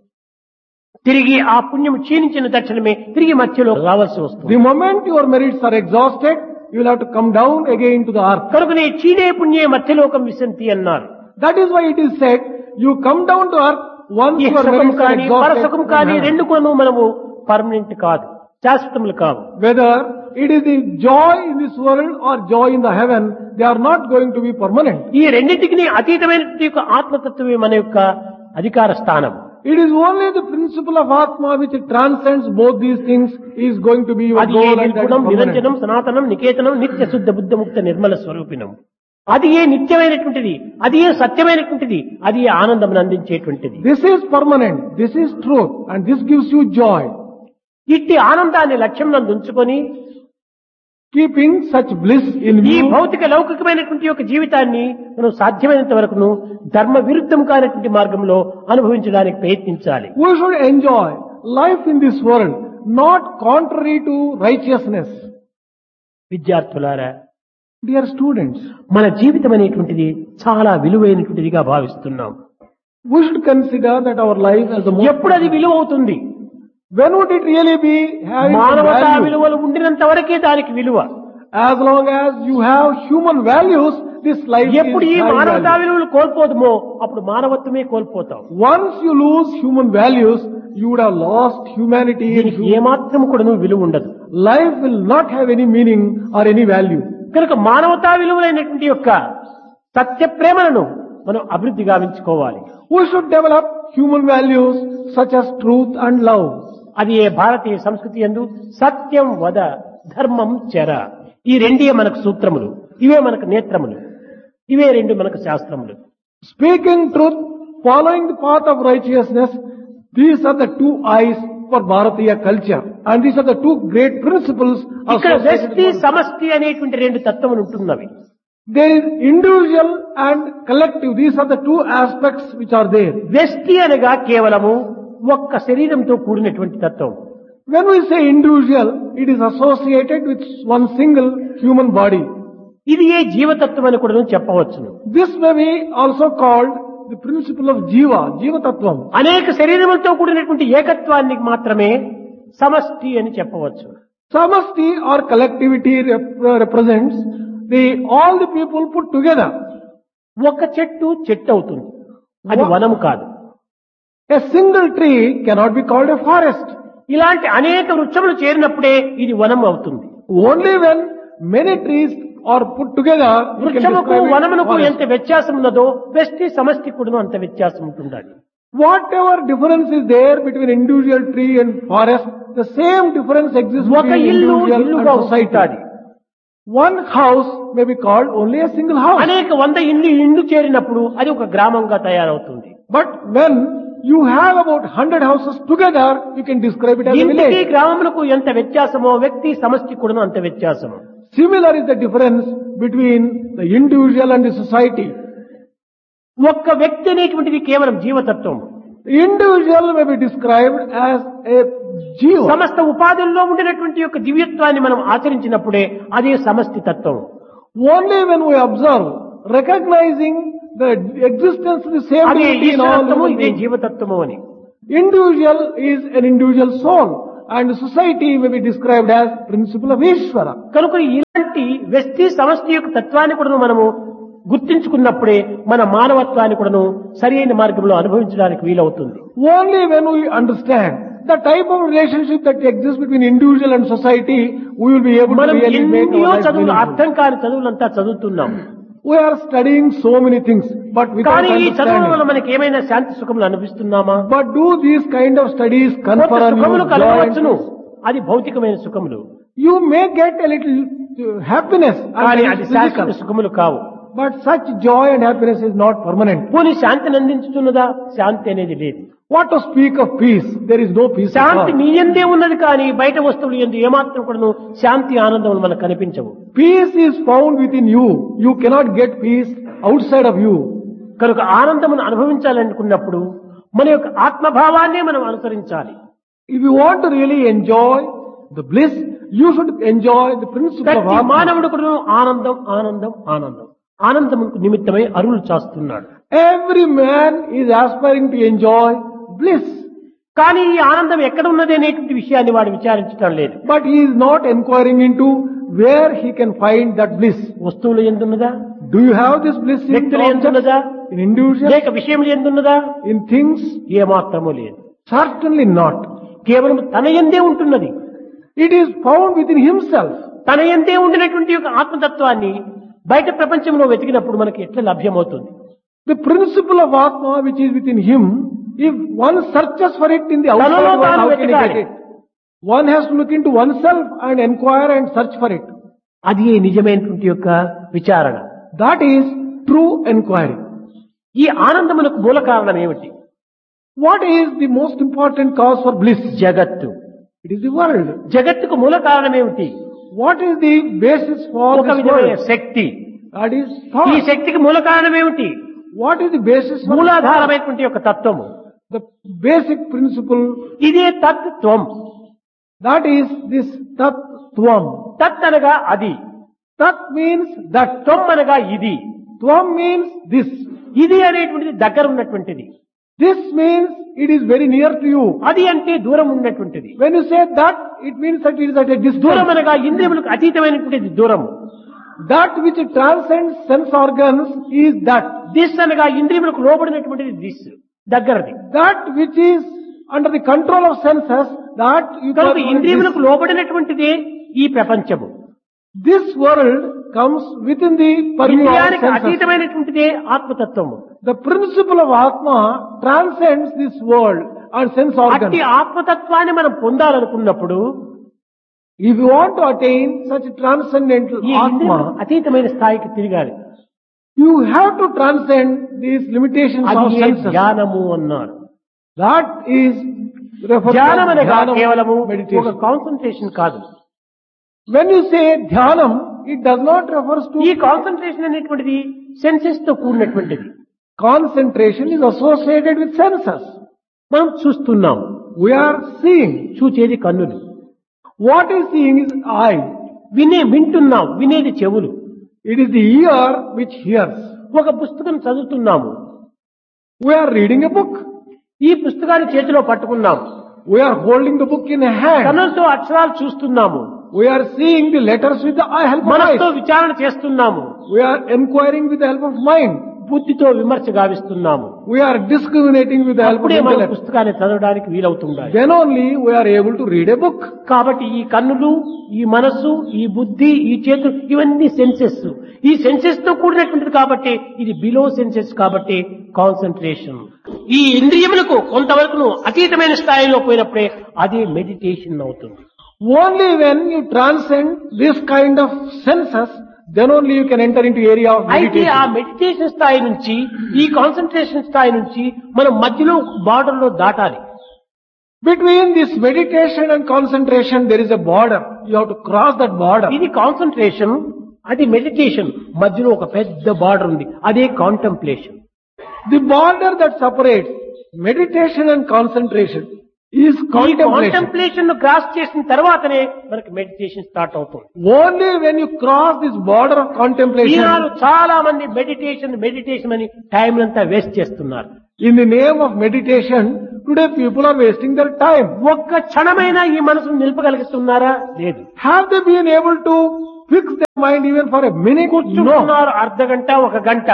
తిరిగి ఆ పుణ్యం క్షీణించిన తక్షణమే తిరిగి మధ్యలో రావాల్సి వస్తుంది. The moment your merits are exhausted, you will have to come down again to the earth. కనుకనే క్షీణే పుణ్యే మధ్యలోకం విశంతి అన్నారు. That is why it is said, you come down to earth once ఈ your సుఖం merits are కానీ పరసుఖం exhausted. కానీ in heaven. రెండు కొను మనము permanent కాదు, శాశ్వతములు కావు. Whether it is the joy in this world or joy in the heaven, they are not going to be permanent. ఈ రెండింటికి అతీతమైనటువంటి యొక్క ఆత్మతత్వమే మన యొక్క అధికార స్థానం. It is only the principle of Atma which transcends both these things is going to be your అది ఏ goal and that is నిర్గుణం permanent. నిరంజనం సనాతనం నికేతనం నిత్య శుద్ధ బుద్ధ ముక్త నిర్మల స్వరూపిణం. అది ఏ నిత్యమైనటువంటిది, అది ఏ సత్యమైనటువంటిది, అది ఏ ఆనందం అందించేటువంటిది. This is permanent, this is truth, and this gives you joy. ఇట్టి ఆనందాన్ని లక్ష్యం నందు ఉంచుకొని Keeping such bliss in ఈ view, భౌతిక లౌకికమైనటువంటి యొక్క జీవితాన్ని మనం సాధ్యమైనంత వరకును ధర్మ విరుద్ధం కానటువంటి మార్గంలో అనుభవించడానికి ప్రయత్నించాలి. we should enjoy life in this world, not contrary to righteousness. విద్యార్థులారా, Dear students, మన జీవితం అనేటువంటిది చాలా విలువైనటువంటిదిగా భావిస్తున్నాం. we should consider that our life as the most. ఎప్పుడు అది విలువ అవుతుంది? When would it really be having some మానవతా value? విలువలు ఉండినంత వరకే దానికి విలువ. As long as you have human values, this life is ఎప్పుడు ఈ high మానవతా value. విలువలు కోల్పోదుమో అప్పుడు మానవత్వమే కోల్పోతాం. Once you lose human values, you would have lost humanity. And దీనికి ఏమాత్రం కూడా విలువ ఉండదు. life will not have any meaning or any value. కనుక మానవతా విలువలైనటువంటి యొక్క సత్య ప్రేమలను మనం అభివృద్ధి గావించుకోవాలి. We should develop human values such as truth and love. అది ఏ భారతీయ సంస్కృతి యందు సత్యం వద ధర్మం చెర, ఈ రెండే మనకు సూత్రములు, ఇవే మనకు నేత్రములు, ఇవే రెండు మనకు శాస్త్రములు. Speaking truth, following the path of righteousness, these are the two eyes for Bharatiya culture. And these are the two great principles ఇక్కడ associated వ్యష్టి with. సమష్టి అనేటువంటి రెండు తత్వములు ఉంటున్నవి. There is individual and collective. These are the two aspects which are there. వ్యష్టి అనగా కేవలము ఒక్క శరీరంతో కూడినటువంటి తత్వం. When we say individual, it is associated with one single human body. ఇది ఏ జీవతత్వం అని కూడా చెప్పవచ్చును. This may be also called the principle of Jiva, Jiva Tattvam. అనేక శరీరములతో కూడినటువంటి ఏకత్వాన్ని మాత్రమే సమష్టి అని చెప్పవచ్చు. Samasti or collectivity represents all the people put together. ఒక చెట్టు చెట్టు అవుతుంది, అది వనము కాదు. A single tree cannot be called a forest. ఇలాంటి అనేక వృక్షములు చేరినప్పుడే ఇది వనం అవుతుంది. Only when many trees are put together, we can వృక్షముకు describe it వనమునకు forest. ఎంత వ్యత్యాసం ఉన్నదో వ్యష్టి సమష్టి కూడా అంత వ్యత్యాసం ఉంటుండాలి. Whatever difference is there between individual tree and forest, the same difference exists ఒక between ఇల్లు individual ఇల్లుగా and society. ఉంటుంది. One house may be called only a single house. అనేక 100 ఇల్లు చేరినప్పుడు అది ఒక గ్రామంగా తయారవుతుంది. But when you have about 100 houses together, you can describe it as a ఇంటికి village. గ్రామములకు ఎంత వ్యత్యాసమో వ్యక్తి సమష్టి కూడా అంత వ్యత్యాసము. Similar is the difference between the individual and the society. ఒక్క వ్యక్తి అనేటువంటిది కేవలం జీవతత్వం. The individual may be described as a jiva. సమస్త ఉపాధుల్లో ఉండినటువంటి యొక్క దివ్యత్వాన్ని మనం ఆచరించినప్పుడే అదే సమష్టి తత్వం. Only when we observe, recognizing the existence of the same అదే divinity in all ఈశ్వరత్వము, human ఇదే beings. జీవతత్వము అని. Individual is an individual soul, and society may be described as principle of Ishvara. కనుక ఇలాంటి వ్యక్తి సమష్టి యొక్క తత్వాన్ని కూడా మనము గుర్తించుకున్నప్పుడే మన మానవత్వాన్ని కూడాను సరి అయిన మార్గంలో అనుభవించడానికి వీలవుతుంది. Only when we understand the type of relationship that exists between individual and society, we will be able to మనం really make ఎన్నో our life చదువులు meaningful. అర్థం కాని చదువులంతా చదువుతున్నాం. We are studying so many things, but without కానీ ఈ చదువుల వల్ల understanding. మనకి ఏమైనా శాంతి సుఖములు అనిపిస్తున్నామా? But do these kind of studies కొంత confer on you సుఖములు joy and కలగవచ్చును, peace? అది భౌతికమైన సుఖములు. You may get a little happiness, కానీ and అది that is శాశ్వత physical. సుఖములు కావు. But such joy and happiness is not permanent. పోనీ శాంతిని అందించుతున్నదా? శాంతి అనేది లేదు. What to speak of peace? There is no peace at Shanti all. నీ యందే ఉన్నది, కానీ బయట వస్తువులు ఎందు ఏమాత్రం కూడాను శాంతి ఆనందములు మనకు కనిపించవు. Peace is found within you. You cannot get peace outside of you. కనుక ఆనందమును అనుభవించాలనుకున్నప్పుడు మన యొక్క ఆత్మభావాన్నే మనం అనుసరించాలి. If you want to really enjoy the bliss, you should enjoy the principle of ప్రతి Atma. మానవుడు కూడా ఆనందం ఆనందం ఆనందం ఆనందముకు నిమిత్తమై అరువులు చాస్తున్నాడు. Every man is aspiring to enjoy bliss. కానీ ఈ ఆనందం ఎక్కడ ఉన్నది అనేటువంటి విషయాన్ని వాడు విచారించడం లేదు. But he is not inquiring into where he can find that bliss. వస్తువులు ఎందున్నదా? Do you have this bliss in వ్యక్తులు objects, ఎందున్నదా? in individuals, లేక విషయములు ఎందున్నదా? in things? ఏమాత్రము లేదు. Certainly not. కేవలం తన యందే ఉంటున్నది. It is found within himself. తన యందే ఉండినటువంటి యొక్క ఆత్మతత్వాన్ని బయట ప్రపంచంలో వెతికినప్పుడు మనకి ఎట్లా లభ్యమవుతుంది? The principle of Atma which is within him, if one searches for it in the outside తనలో world, తాను how can he get వెతకాలి. it? One has to look into oneself and inquire and search for it. అది నిజమైనటువంటి యొక్క విచారణ. That is true inquiry. ఈ ఆనందములకు మూల కారణం ఏమిటి? What is the most important cause for bliss? జగత్తు. It is the world. జగత్తుకు మూల కారణం ఏమిటి? What is the basis for ఒక this విధమైన world? శక్తి. That is ఈ thought. శక్తికి మూల కారణం ఏమిటి? What is the basis for thought? మూలాధారమైనటువంటి యొక్క తత్వము. The basic principle, ఇదే తత్వం. that is this Tat-Tvam. తత్ అనగా అది, Tat means that. త్వం అనగా ఇది. Tvam means this. ఇది అనేటువంటిది దగ్గర ఉన్నటువంటిది. This means it is very near to you. అది అంటే దూరం ఉన్నటువంటిది. When you say that, it means that it is at a దూరం distance. అనగా ఇంద్రియములకు అతీతమైనటువంటిది దూరం. That which transcends sense organs is that. This అనగా ఇంద్రియములకు లోబడినటువంటిది this, దగ్గరది. That which is under the control of senses, that you కనుక call ఇంద్రియములకు this. లోబడినటువంటిదే ఈ ప్రపంచము. This world comes within the purview of ఇంద్రియానికి senses. అతీతమైనటువంటిదే ఆత్మతత్వము. The principle of Atma transcends this world and sense organs. అట్టి ఆత్మతత్వాన్ని మనం పొందాలనుకున్నప్పుడు If you want to attain such transcendental ఈ ఇంద్రియములకు Atma, అతీతమైన స్థాయికి తిరగాలి. you have to transcend these limitations of అది senses. ధ్యానము అన్నారు. That is referred to ధ్యానం as అనగా dhyana కేవలము ఒక meditation. కాన్సన్ట్రేషన్ కాదు. When you say dhyanam, it does not refer ఈ to కాన్సన్ట్రేషన్ అనేటువంటిది సెన్సెస్ తో కూడినటువంటిది. concentration is associated with senses. మనం చూస్తున్నాం. We are seeing. చూచేది కన్నులు. What is seeing is eye. వింటున్నాం. వినేది చెవులు. It is the ear which hears. ఒక పుస్తకం చదువుతున్నాము. We are reading a book. ఈ పుస్తకాన్ని చేతిలో పట్టుకున్నాం. We are holding the book in a hand. కన్నులతో అక్షరాలు చూస్తున్నాము. We are seeing the letters with the eye help of మనసుతో eyes. విచారణ చేస్తున్నాము. We are inquiring with the help of mind. బుద్ధితో విమర్శ గావిస్తున్నాము. We are discriminating with the help of అప్పుడే మనం intellect. పుస్తకాన్ని చదవడానికి వీలవుతుండాలి. Then only we are able to read a book. కాబట్టి ఈ కన్నులు, ఈ మనస్సు, ఈ బుద్ధి, ఈ చేతులు, ఇవన్నీ సెన్సెస్. ఈ సెన్సెస్ తో కూడినటువంటిది కాబట్టి ఇది బిలో సెన్సెస్ కాబట్టి కాన్సన్ట్రేషన్. ఈ ఇంద్రియములకు కొంతవరకు అతీతమైన స్థాయిలో పోయినప్పుడే అది మెడిటేషన్ అవుతుంది. Only when you transcend this kind of senses, then only you can enter into area of అయితే ఆ meditation. మెడిటేషన్ స్థాయి నుంచి ఈ కాన్సన్ట్రేషన్ స్థాయి నుంచి మనం మధ్యలో బార్డర్ లో దాటాలి. Between this meditation and concentration, there is a border. You have to cross that border. ఇది కాన్సన్ట్రేషన్, అది మెడిటేషన్. మధ్యలో ఒక పెద్ద బార్డర్ ఉంది, అదే contemplation. The border that separates meditation and concentration is ఈ contemplation. కాంటెంప్లేషన్ ను క్రాస్ చేసిన తర్వాతనే మనకి మెడిటేషన్ స్టార్ట్ అవుతుంది. Only when you cross this border of contemplation, ఈనాడు చాలా మంది మెడిటేషన్ అని టైం అంతా వేస్ట్ చేస్తున్నారు. In the name of meditation, today people are wasting their time. ఒక్క క్షణమైనా ఈ మనసును నిలపగలుగుతున్నారా? లేదు. Have they been able to fix their mind even for a minute? No. కూర్చుంటున్నారు అర్ధ గంట, ఒక గంట.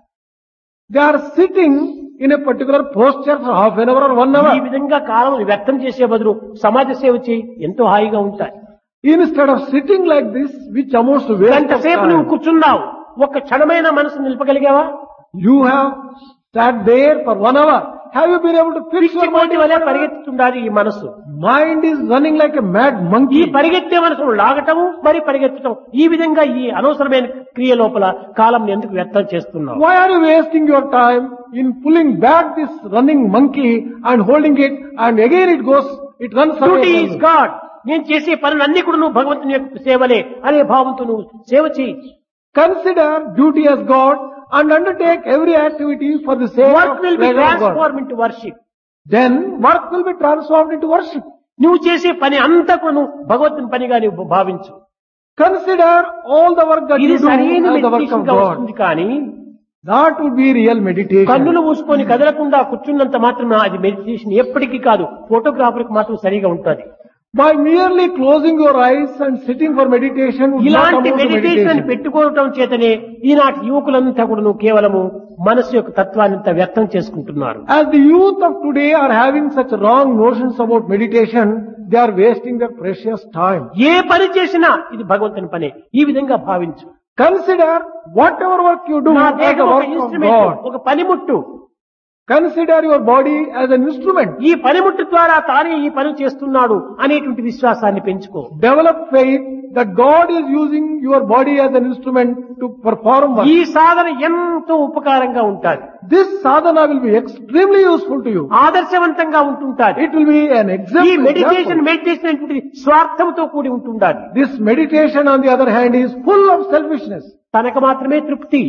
They are sitting in a particular posture for half an hour or 1 hour. ఈ విధంగా కాలం వ్యర్థం చేసే బదులు సమాజ సేవ చేయి, ఎంతో హాయిగా ఉంటాయి. Instead of sitting like this, which amounts to waste గంట of సేపు నువ్వు time, కూర్చున్నావు, ఒక్క క్షణమైన మనసు నిలపగలిగావా? you have sat there for 1 hour. Have you been able to fix your mind? పిచ్చిపోటి వలె పరిగెత్తుతుండాలి ఈ మనసు. Mind is running like a mad ఈ monkey. పరిగెత్తే మనసును లాగటము, మరి పరిగెత్తటం, ఈ విధంగా ఈ అనవసరమైన క్రియ లోపల కాలం ఎందుకు వ్యర్థం చేస్తున్నావు? Why are you wasting your time in pulling back this running monkey and holding it, and again it runs duty away? Is God. నేను చేసే పనులన్నీ కూడా నువ్వు భగవంతుని యొక్క సేవలే అనే భావంతో నువ్వు సేవ చేయి. Consider duty as God and undertake every activity for the sake work of will be pleasure of God. Transform into worship. Then work will be transformed into worship. నువ్వు చేసే పని అంతా కూడా నువ్వు భగవంతుని పనిగా నువ్వు భావించు. Consider all the work that ఇది you do సరైన as the work meditation of గా God. వస్తుంది. కానీ That would be real meditation. కన్నులు మూసుకొని కదలకుండా కూర్చున్నంత మాత్రం అది మెడిటేషన్ ఎప్పటికీ కాదు. ఫోటోగ్రాఫర్కి మాత్రం సరిగా ఉంటుంది. By merely closing your eyes and sitting for meditation would not ఇలాంటి amount to మెడిటేషన్ meditation. పెట్టుకోవటం చేతనే ఈనాటి యువకులంతా కూడా నువ్వు కేవలము మనసు యొక్క తత్వాన్ని వ్యర్థం చేసుకుంటున్నారు. As the youth of today are having such wrong notions about meditation, they are wasting their precious time. ఏ పని చేసినా ఇది భగవంతుని పనే ఈ విధంగా భావించు. Consider whatever work you do నా as దేహం the ఒక work of ఇన్స్ట్రుమెంట్, God. ఒక పనిముట్టు. Consider your body as an instrument. ఈ పనిముట్టు ద్వారా తానే ఈ పని చేస్తున్నాడు అనేటువంటి విశ్వాసాన్ని పెంచుకో. Develop faith that God is using your body as an instrument to perform work. ఈ సాధన ఎంతో ఉపకారంగా ఉంటుంది. This sadhana will be extremely useful to you. ఆదర్శవంతంగా ఉంటుంటాది. It will be an ఈ example. మెడిటేషన్ అనేటువంటిది స్వార్థంతో కూడి ఉంటుండాలి. This meditation, on the other hand, is full of selfishness. తనకు మాత్రమే తృప్తి.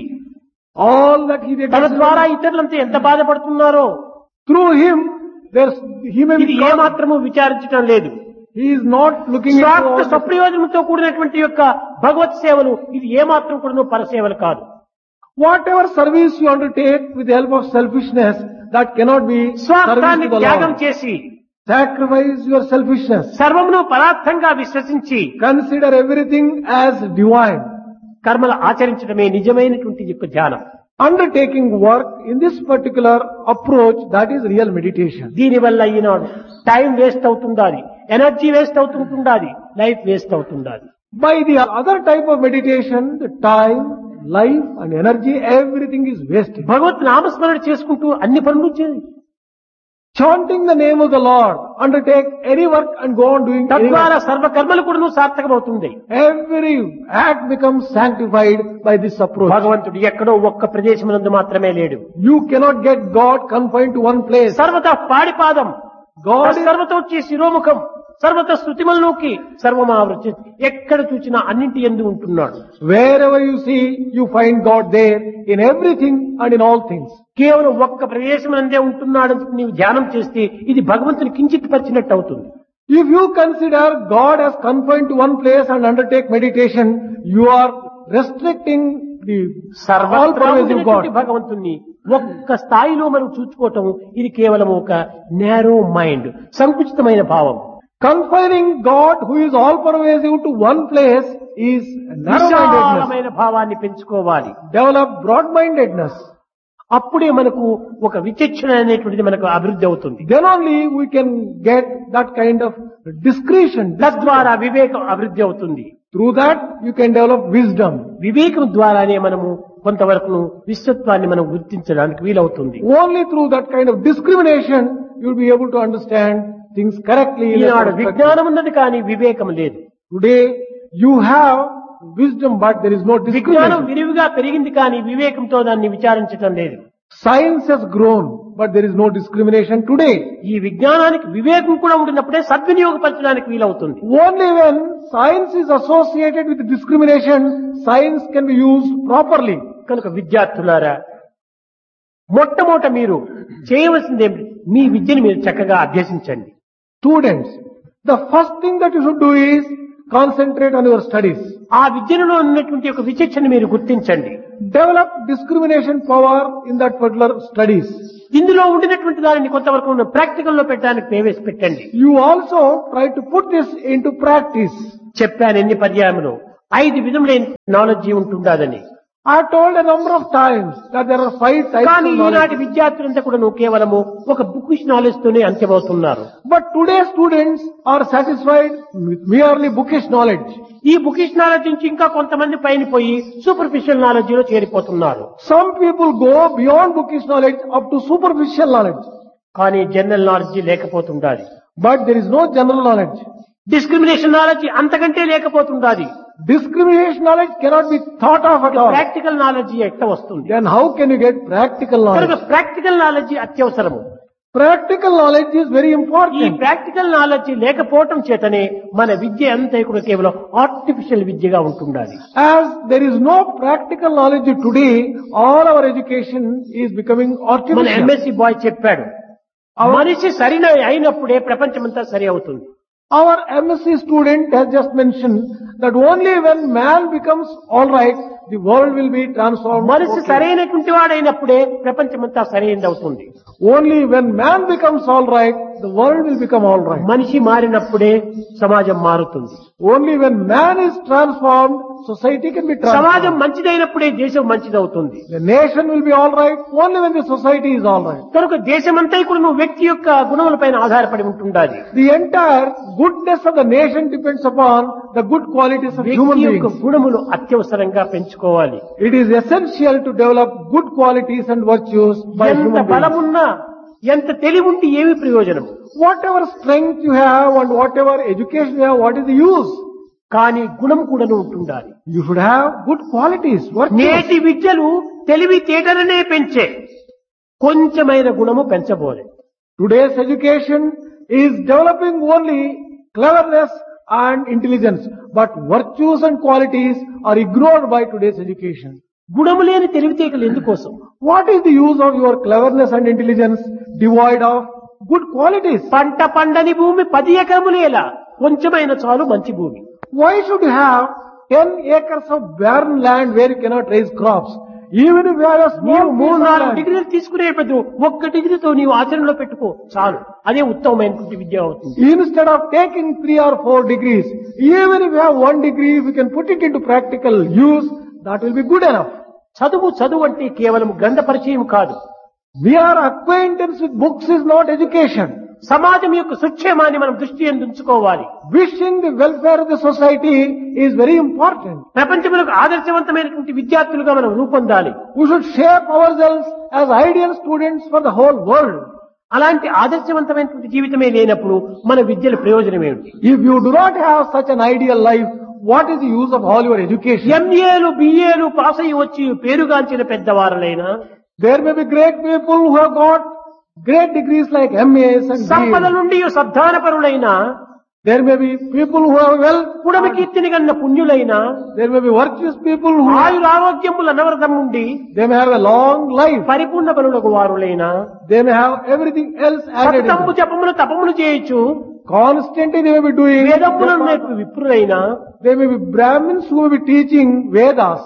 All that he తన gets ద్వారా ఇతరులంతా ఎంత బాధపడుతున్నారో through him, he may ఇది be ఏ మాత్రము విచారించడం లేదు. he is not looking into స్వార్థ all this. సప్రయోజనంతో కూడినటువంటి యొక్క భగవత్ సేవలు ఇది ఏ మాత్రం కూడా పరసేవలు కాదు. Whatever service you undertake with the help of selfishness, that cannot be service స్వార్థాన్ని to the త్యాగం Lord. చేసి Sacrifice your selfishness. సర్వమును పరార్థంగా విశ్వసించి Consider everything as divine. కర్మలు ఆచరించడమే నిజమైనటువంటి యొక్క ధ్యానం. Undertaking work in this particular approach, that is real meditation. దీనివల్ల ఈనాడు time waste అవుతుండాలి, energy waste అవుతుండాలి, life waste అవుతుండాలి. By the other type of meditation, the time, life and energy, everything is wasted. భగవత్ నామస్మరణ చేసుకుంటూ అన్ని పనులు చేయి. Chanting the name of the Lord, undertake any work and go on doing any తద్వారా work. సర్వకర్మలు కూడా సార్థకమవుతుంది. Every act becomes sanctified by this approach. భగవంతుడు ఎక్కడో ఒక్క ప్రదేశమునందు మాత్రమే లేడు. You cannot get God confined to one place. సర్వత పాడిపాదం, God is, సర్వతోచ్చి శిరోముఖం, సర్వత స్థుతిమల్లోకి సర్వమావృత్తి. ఎక్కడ చూసినా అన్నింటి యందు ఉంటున్నాడు. wherever you see, you find God there in everything and in all things. కేవలం ఒక్క ప్రదేశమునందే ఉంటున్నాడని నీవు ధ్యానం చేస్తే ఇది భగవంతుని కించిత్ పరిచినట్టు అవుతుంది. If you consider God as confined to one place and undertake meditation, you are restricting the all pervasive God. భగవంతుణ్ణి ఒక్క స్థాయిలో మనం చూసుకోవటం ఇది కేవలం ఒక నేరో మైండ్, సంకుచితమైన భావం. Confining God, who is all pervasive, to one place is narrow-mindedness. విశాలమైన భావాన్ని పెంచుకోవాలి. Develop broad-mindedness. అప్పుడే మనకు ఒక విచక్షణ అనేటువంటిది మనకు అభివృద్ధి అవుతుంది. Then only we can get that kind of discretion. తద్వారా వివేకం అభివృద్ధి అవుతుంది. Through that, you can develop wisdom. వివేకం ద్వారానే మనము కొంతవరకు విశ్వత్వాన్ని మనం గుర్తించడానికి వీలవుతుంది. Only through that kind of discrimination, you will be able to understand things correctly. in a Eenadu perspective. విజ్ఞానం ఉన్నది కానీ వివేకం లేదు. Today, you have wisdom, but there is no విజ్ఞానం discrimination. విరివిగా పెరిగింది కానీ వివేకంతో దాన్ని విచారించడం లేదు. Science has grown, but there is no discrimination today. ఈ విజ్ఞానానికి వివేకం కూడా ఉండినప్పుడే సద్వినియోగపరచడానికి వీలవుతుంది. Only when science is associated with discrimination, science can be used properly. కనుక విద్యార్థులారా, మొట్టమొదట మీరు చేయవలసింది మీ విద్యను మీరు చక్కగా అభ్యసించండి. Students, the first thing that you should do is concentrate on your studies. ఆ విద్యలో ఉన్నటువంటి ఒక విచక్షణ మీరు గుర్తించండి. Develop discrimination power in that particular studies. ఇందులో ఉండినటువంటి దానిని కొంతవరకు ప్రాక్టికల్ లో పెట్టడానికి ప్రవేశపెట్టండి. You also try to put this into practice. చెప్పాను ఎన్ని పర్యాయములు 5 విధములైన knowledge ఉంటుండాదని. I told a number of times that there are 5 types కానీ of ఈనాటి knowledge. విద్యార్థులంతా కూడా కేవలము ఒక బుకిష్ నాలెడ్జ్ తోనే అంత్యమవుతున్నారు. But today's students are satisfied with merely bookish knowledge. ఈ బుకిష్ నాలెడ్జ్ నుంచి ఇంకా కొంతమంది పైన పోయి సూపర్ఫిషియల్ నాలెడ్జ్ లో చేరిపోతున్నారు. Some people go beyond bookish knowledge up to superficial knowledge. కానీ general knowledge లేకపోతుండాలి. But there is no general knowledge. Discrimination knowledge అంతకంటే లేకపోతుండాలి. Discrimination knowledge cannot be thought of at all. Practical knowledge ఎట్లా వస్తుంది? Then how can you get practical కనుక knowledge? Practical knowledge అత్యవసరము. Practical knowledge is very ఈ important. Practical knowledge లేకపోవటం చేతనే మన విద్య అంతా కూడా కేవలం ఆర్టిఫిషియల్ విద్యగా ఉంటుండాలి. As there is no practical knowledge today, all our education is becoming మన artificial. ఎంఎస్సి బాయ్ చెప్పాడు, మనిషి సరైన అయినప్పుడే ప్రపంచమంతా సరి అవుతుంది. Our MSc student has just mentioned that only when man becomes alright, the world will be transformed. మనిషి Okay. సరైనటువంటి వాడైనప్పుడే ప్రపంచమంతా సరైనది అవుతుంది. Only when man becomes alright, the world will become alright. మనిషి మారినప్పుడే సమాజం మారుతుంది. Only when man is transformed, society can be సమాజం transformed. మంచిదైనప్పుడే దేశం మంచిదవుతుంది. The nation will be alright only when the society is alright. కనుక దేశమంతా కూడా నువ్వు వ్యక్తి యొక్క గుణములపైన ఆధారపడి ఉంటుండాలి. The entire goodness of the nation depends upon the good qualities of human వ్యక్తి యొక్క beings. గుణములు అత్యవసరంగా పెంచుకోవాలి. It is essential to develop good qualities and virtues by ఎంత human beings. బలమున్నా ఎంత తెలివి ఉంటే ఏమి ప్రయోజనం? Whatever strength you have and whatever education you have, what is the use? కానీ గుణం కూడా ఉంటుండాలి. You should have good qualities, virtues. నేటి విద్యలు తెలివి తేటలనే పెంచే, కొంచెమైన గుణము పెంచబోలే. Today's education is developing only cleverness and intelligence, but virtues and qualities are ignored by today's education. గుణము లేని తెలివితేటలు ఎందుకోసం? What is the use of your cleverness and intelligence devoid of good qualities? పంట పండని భూమి 10 ఎకరములేలా, కొంచెమైన చాలు మంచి భూమి. Why should you have 10 acres of barren land where you cannot raise crops? Even if you have a small నీవు piece of 3-4 land, డిగ్రీలు తీసుకునే బదులు 1 డిగ్రీతో నీవు ఆచరణలో పెట్టుకో చాలు. అదే ఉత్తమమైనటువంటి విద్య అవుతుంది. instead of taking 3 or 4 degrees, even if you have 1 degree, if you can put it into practical use, that will be good enough. చదువు అంటే కేవలం గ్రంథ పరిచయం కాదు. Mere acquaintance with books is not education. సమాజం యొక్క సుక్షేమాన్ని మనం దృష్టి ఉంచుకోవాలి. Wishing the welfare of the society is very important. ప్రపంచంలో ఆదర్శవంతమైనటువంటి విద్యార్థులుగా మనం రూపొందాలి. We should shape ourselves as ideal students for the whole world. అలాంటి ఆదర్శవంతమైనటువంటి జీవితమే లేనప్పుడు మన విద్యల ప్రయోజనం ఏమిటి? If you do not have such an ideal life, what is the use of all your education? ఎంఏలు బిఏలు pass అయ్యి వచ్చి పేరుగాంచిన పెద్దవారులైనా, There may be great people who have got great degrees like MAs and సంపద BAs. నుండి సద్ధానపరులైనా, There may be people who have wealth. పుడమ కీర్తిని గన్న పుణ్యులైనా, There may be virtuous people who ఆయురారోగ్యముల అనవరతం ఉండి they may have a long life. పరిపూర్ణ బలులకు వారులైనా, They may have everything else added. సతతంపు జపములు తపములు చేయొచ్చు, Constantly they may be doing. వేదములను నేర్పు విప్రులైనా, They may be Brahmins who may be teaching Vedas.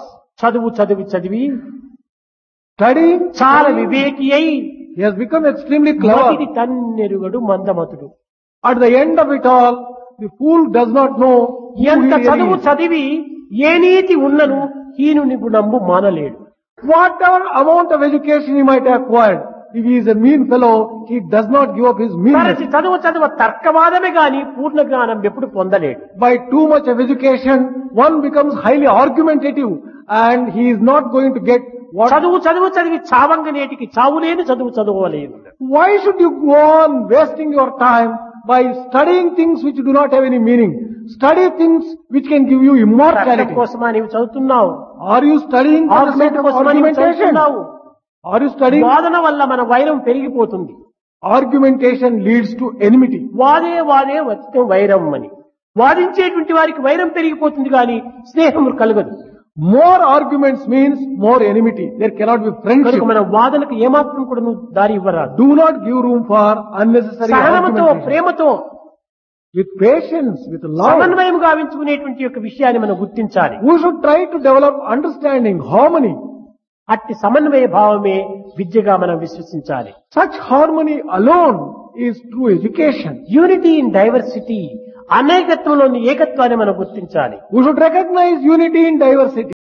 చదివి Studying. చాలా వివేకి అయి He has become extremely clever. మతిని తన్నెరుగడు మందమతుడు. At the end of it all, the fool does not know who ఎంత he really is. చదివి ఏ నీతి ఉన్నను హీనుని గుణంబు మానలేడు. Whatever amount of education he might have acquired, if he is a mean fellow, he does not give up his meanness. తరచి చదువు తర్కవాదమే గాని పూర్ణ జ్ఞానం ఎప్పుడు పొందలేడు. By too much of education, one becomes highly argumentative and he is not going to get what. చదివి చావంగ నేటికి చావులేని చదువులేదు. Why should you go on wasting your time by studying things which do not have any meaning? Study things which can give you తర్కం immortality. కోసమా నీవు చదువుతున్నావు? Are you studying for the sake argument of కోసమా నీవు argumentation? చదువుతున్నావు? Are you studying? వాదన వల్ల మన వైరం పెరిగిపోతుంది. Argumentation leads to enmity. వాదే వచ్చిన వైరం అని వాదించేటువంటి వారికి వైరం పెరిగిపోతుంది కానీ స్నేహం కలగదు. More arguments means more enmity. There cannot be friendship. కనుక మన వాదనకు ఏమాత్రం కూడా నువ్వు దారి ఇవ్వరాదు. Do not give room for unnecessary సహనముతో argumentation. ప్రేమతో With patience, with love. సమన్వయం గావించుకునేటువంటి యొక్క విషయాన్ని మనం గుర్తించాలి. We should try to develop understanding, harmony. అట్టి సమన్వయ భావమే విద్యగా మనం విశ్వసించాలి. Such harmony alone is true education. Unity in diversity, అనేకత్వంలోని ఏకత్వాన్ని మనం గుర్తించాలి. We should recognize unity in diversity.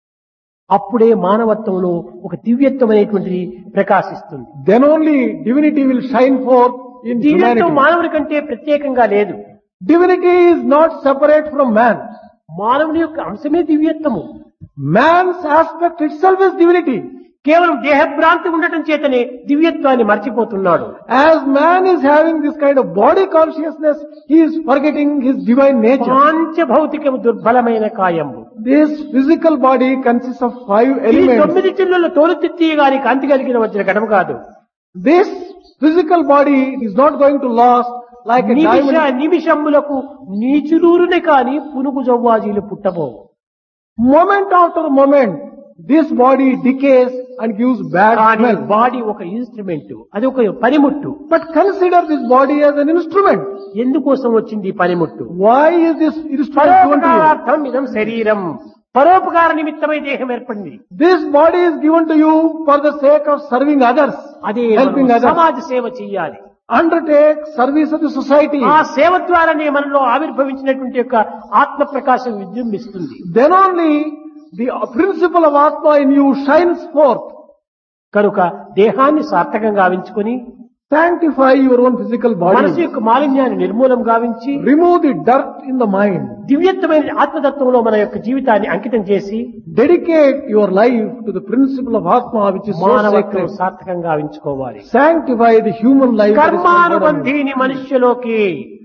అప్పుడే మానవత్వంలో ఒక దివ్యత్వం అనేటువంటిది ప్రకాశిస్తుంది. Then only divinity will shine forth in దివ్యత్వం humanity. మానవుడి కంటే ప్రత్యేకంగా లేదు. Divinity is not separate from man. మానవుని యొక్క అంశమే దివ్యత్వము. Man's aspect itself is divinity. కేవలం దేహభ్రాంతి ఉండటం చేతనే దివ్యత్వాన్ని మర్చిపోతున్నాడు. As man is having this kind of body consciousness, he is forgetting his divine nature. పాంచభౌతికము దుర్బలమైన కాయము. This physical body consists of 5 ఈ elements. 9 చిల్లుల తోలుతిత్తి గాని కాంతి కలిగిన వచ్చిన ఘటం కాదు. This physical body is not going to last like a diamond. నిమిషములకు నీచులూరునే కాని పునుగు జవ్వాజీలు పుట్టబోవు. Moment after moment, this body decays and gives bad కానీ smell. Body ఒక instrument, అది ఒక పనిముట్టు. But consider this body as an instrument. ఎందుకోసం వచ్చింది ఈ పనిముట్టు? Why is this instrument given to you? పరోపకారార్థం ఇదం శరీరం, పరోపకార నిమిత్తమై దేహం ఏర్పడింది. This body is given to you for the sake of serving others, అదే helping others. సమాజ సేవ చెయ్యాలి. Undertake service of the society. ఆ సేవ ద్వారానే మనలో ఆవిర్భవించినటువంటి యొక్క ఆత్మ ప్రకాశం విజృంభిస్తుంది. Then only the principle of Atma in you shines forth. కనుక దేహాన్ని సార్థకంగా గావించుకొని Sanctify your own physical మనసు body. యొక్క మాలిన్యాన్ని నిర్మూలం గావించి Remove the dirt in the mind. దివ్యత్వమైన ఆత్మతత్వంలో మన యొక్క జీవితాన్ని అంకితం చేసి Dedicate your life to the principle of Atma, which is so మానవత్వం sacred. సార్థకంగా గావించుకోవాలి. Sanctify the human life. that is conferred on you. కర్మానుబంధీని మనుష్యలోకి,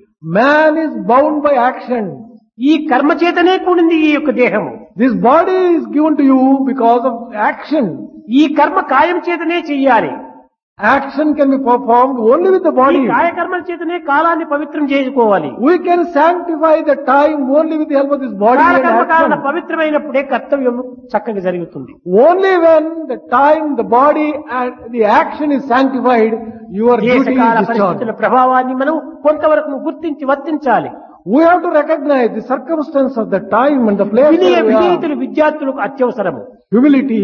Man is bound by action. ఈ కర్మ చేతనే కూడింది ఈ యొక్క దేహము. This body is given to you because of action. ఈ కర్మ కాయం చేతనే చెయ్యాలి. Action can be performed only with the ఈ body. కాయకర్మల చేతనే కాలాన్ని పవిత్రం చేసుకోవాలి. We can sanctify the time only with the help of this body and కాలకర్మ కారణ action. పవిత్రమైనప్పుడే కర్తవ్యం చక్కగా జరుగుతుంది. Only when the time, the body and the action is sanctified, your duty దేశకాల is discharged. పరిస్థితుల ప్రభావాన్ని మనం కొంతవరకు గుర్తించి వర్తించాలి. We have to recognize the circumstance of the time and the place వినయ where we are. విధేయతలు విద్యార్థులకు అత్యవసరము. Humility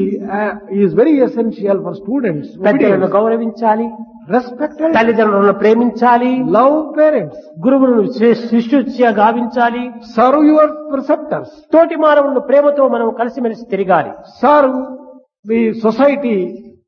is very essential for students. పెద్దలను Obedience. గౌరవించాలి, Respect elders. తల్లిదండ్రులను ప్రేమించాలి, Love parents. గురువులను శిష్యుత్య గావించాలి, Serve your preceptors. తోటి మానవులను ప్రేమతో మనం కలిసిమెలిసి తిరగాలి. Serve the society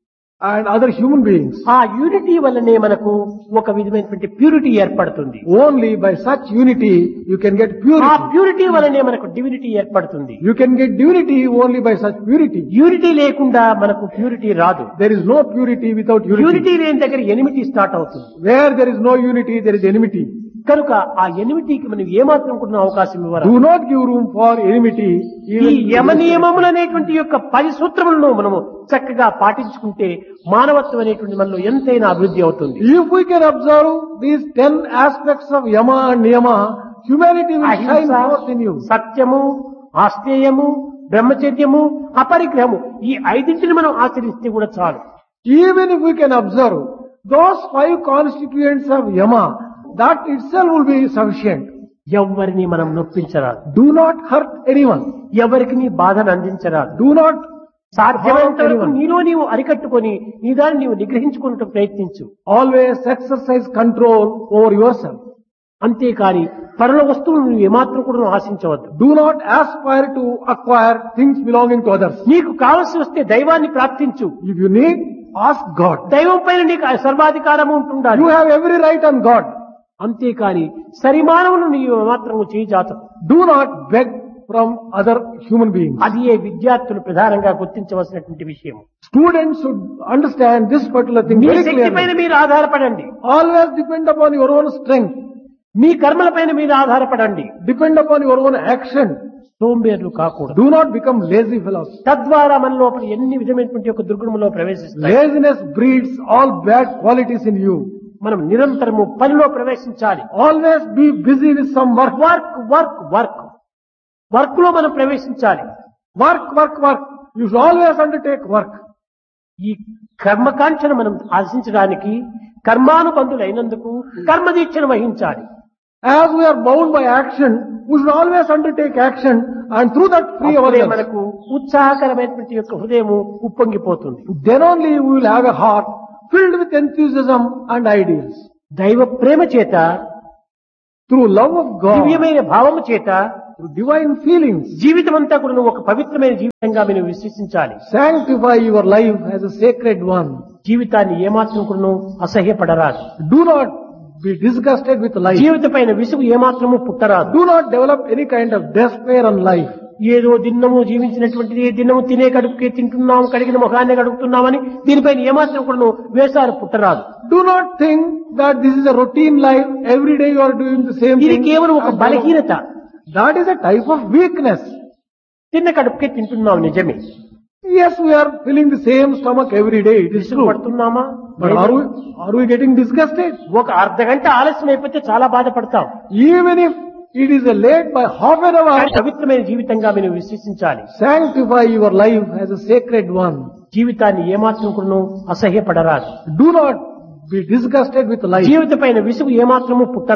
and other human beings. ఆ యూనిటీ వల్లనే మనకు ఒక విధమైనటువంటి ప్యూరిటీ ఏర్పడుతుంది. Only by such unity you can get ఆ purity. ప్యూరిటీ వల్లనే మనకు డివినిటీ ఏర్పడుతుంది. You can get divinity only by such purity. Unity లేకుండా మనకు ప్యూరిటీ రాదు. There is no purity without unity. Unity లేని దగ్గర ఎనిమిటీ స్టార్ట్ అవుతుంది. Where there is no unity, there is enmity. కనుక ఆ ఎనిమిటీకి మనం ఏమాత్రం కూడా అవకాశం ఇవ్వరు. Do not give room for enmity. ఈ Even యమ నియమములు అనేటువంటి యొక్క 10 సూత్రములను మనము చక్కగా పాటించుకుంటే మానవత్వం అనేటువంటి మనలో ఎంతైనా అభివృద్ధి అవుతుంది. if we can observe these 10 aspects of yama and niyama, humanity will shine అహింస, forth in you. సత్యము, ఆస్తేయము, బ్రహ్మచర్యము, అపరిగ్రహము, ఈ 5 మనం ఆచరిస్తే కూడా చాలు. Even if we can observe those 5 constituents of yama, that itself will be sufficient. ఎవరిని మనం నొప్పించరాదు, Do not hurt anyone. ఎవరికి నీ బాధను అందించరాదు. Do not సాధ్యమైనంత harm వరకు anyone. నీలో నీవు అరికట్టుకొని నీ దాన్ని నీవు నిగ్రహించుకున్నట్టు ప్రయత్నించు. Always exercise control over yourself. అంతేకాని పరుల వస్తువులను నువ్వు ఏమాత్రం కూడా నువ్వు ఆశించవద్దు. Do not aspire to acquire things belonging to others. నీకు కావలసి వస్తే దైవాన్ని ప్రార్థించు. If you need, ask God. దైవం పైన నీకు సర్వాధికారము ఉంటుండాలి. You have every right on God. అంతేకాని సరిమానవులు నీవు మాత్రం చేయిజాతకు. Do not beg from other human beings. అది ఏ విద్యార్థులు ప్రధానంగా గుర్తించవలసినటువంటి విషయం. Students should understand this particular thing me very శక్తి పైన clearly. మీరు ఆధారపడండి. Always depend upon your own strength. మీ కర్మల పైన మీరు ఆధారపడండి. Depend upon your own action. సోంబేర్లు కాకూడదు. Do not become lazy fellows. తద్వారా మన లోపల ఎన్ని విధమైనటువంటి ఒక దుర్గుణంలో ప్రవేశిస్తాయి. Laziness breeds all bad qualities in you. మనం నిరంతరము పనిలో ప్రవేశించాలి. Always be busy with some work. Work లో మనం ప్రవేశించాలి. Work. You should always undertake work. ఈ కర్మకాంక్షను మనం ఆశించడానికి కర్మానుబంధులైనందుకు కర్మదీక్షను వహించాలి. As we are bound by action, we should always undertake action and through that free అప్పుడే ourselves. మనకు ఉత్సాహకరమైనటువంటి యొక్క హృదయము ఉప్పొంగిపోతుంది. Then only we will have a heart filled with enthusiasm and ideals. దైవ ప్రేమ చేత, Through love of God, దివ్యమైన భావము చేత through divine feelings, జీవితం అంతా కూడా నువ్వు ఒక పవిత్రమైన జీవితంగా మీరు విశ్వసించాలి. sanctify your life as a sacred one. జీవితాన్ని ఏమాత్రం కూడా నువ్వు అసహ్యపడరాదు. Do not be disgusted with life. జీవిత పైన విసుగు ఏమాత్రము పుట్టరాదు. Do not develop any kind of despair on life. ఏదో దిన్నము జీవించినటువంటిది, దిన్నము తినే కడుపుకే తింటున్నాం, కడిగిన ముఖాన్ని కడుగుతున్నామని దీనిపైన ఏమాత్రం కూడా నువ్వు వేసారు పుట్టరాదు. Do not think that this is a routine life. Every day you are doing the same ఇది thing. కేవలం ఒక బలహీనత. That is a type of weakness. తిన్న కడుపుకే తింటున్నాం నిజమే. Yes, we are filling the same stomach every day. It is విసుగు true. పడుతున్నామా? But are we getting disgusted? ఒక అర్ధ గంట ఆలస్యం అయిపోతే చాలా బాధపడతాం. Even if it is late by half an hour, కానీ పవిత్రమైన జీవితంగా మీరు విశ్వసించాలి. sanctify your life as a sacred one. జీవితాన్ని ఏమాత్రం కూడా నువ్వు అసహ్యపడరాదు. Do not be disgusted with life. జీవిత పైన విసుగు ఏమాత్రము పుట్ట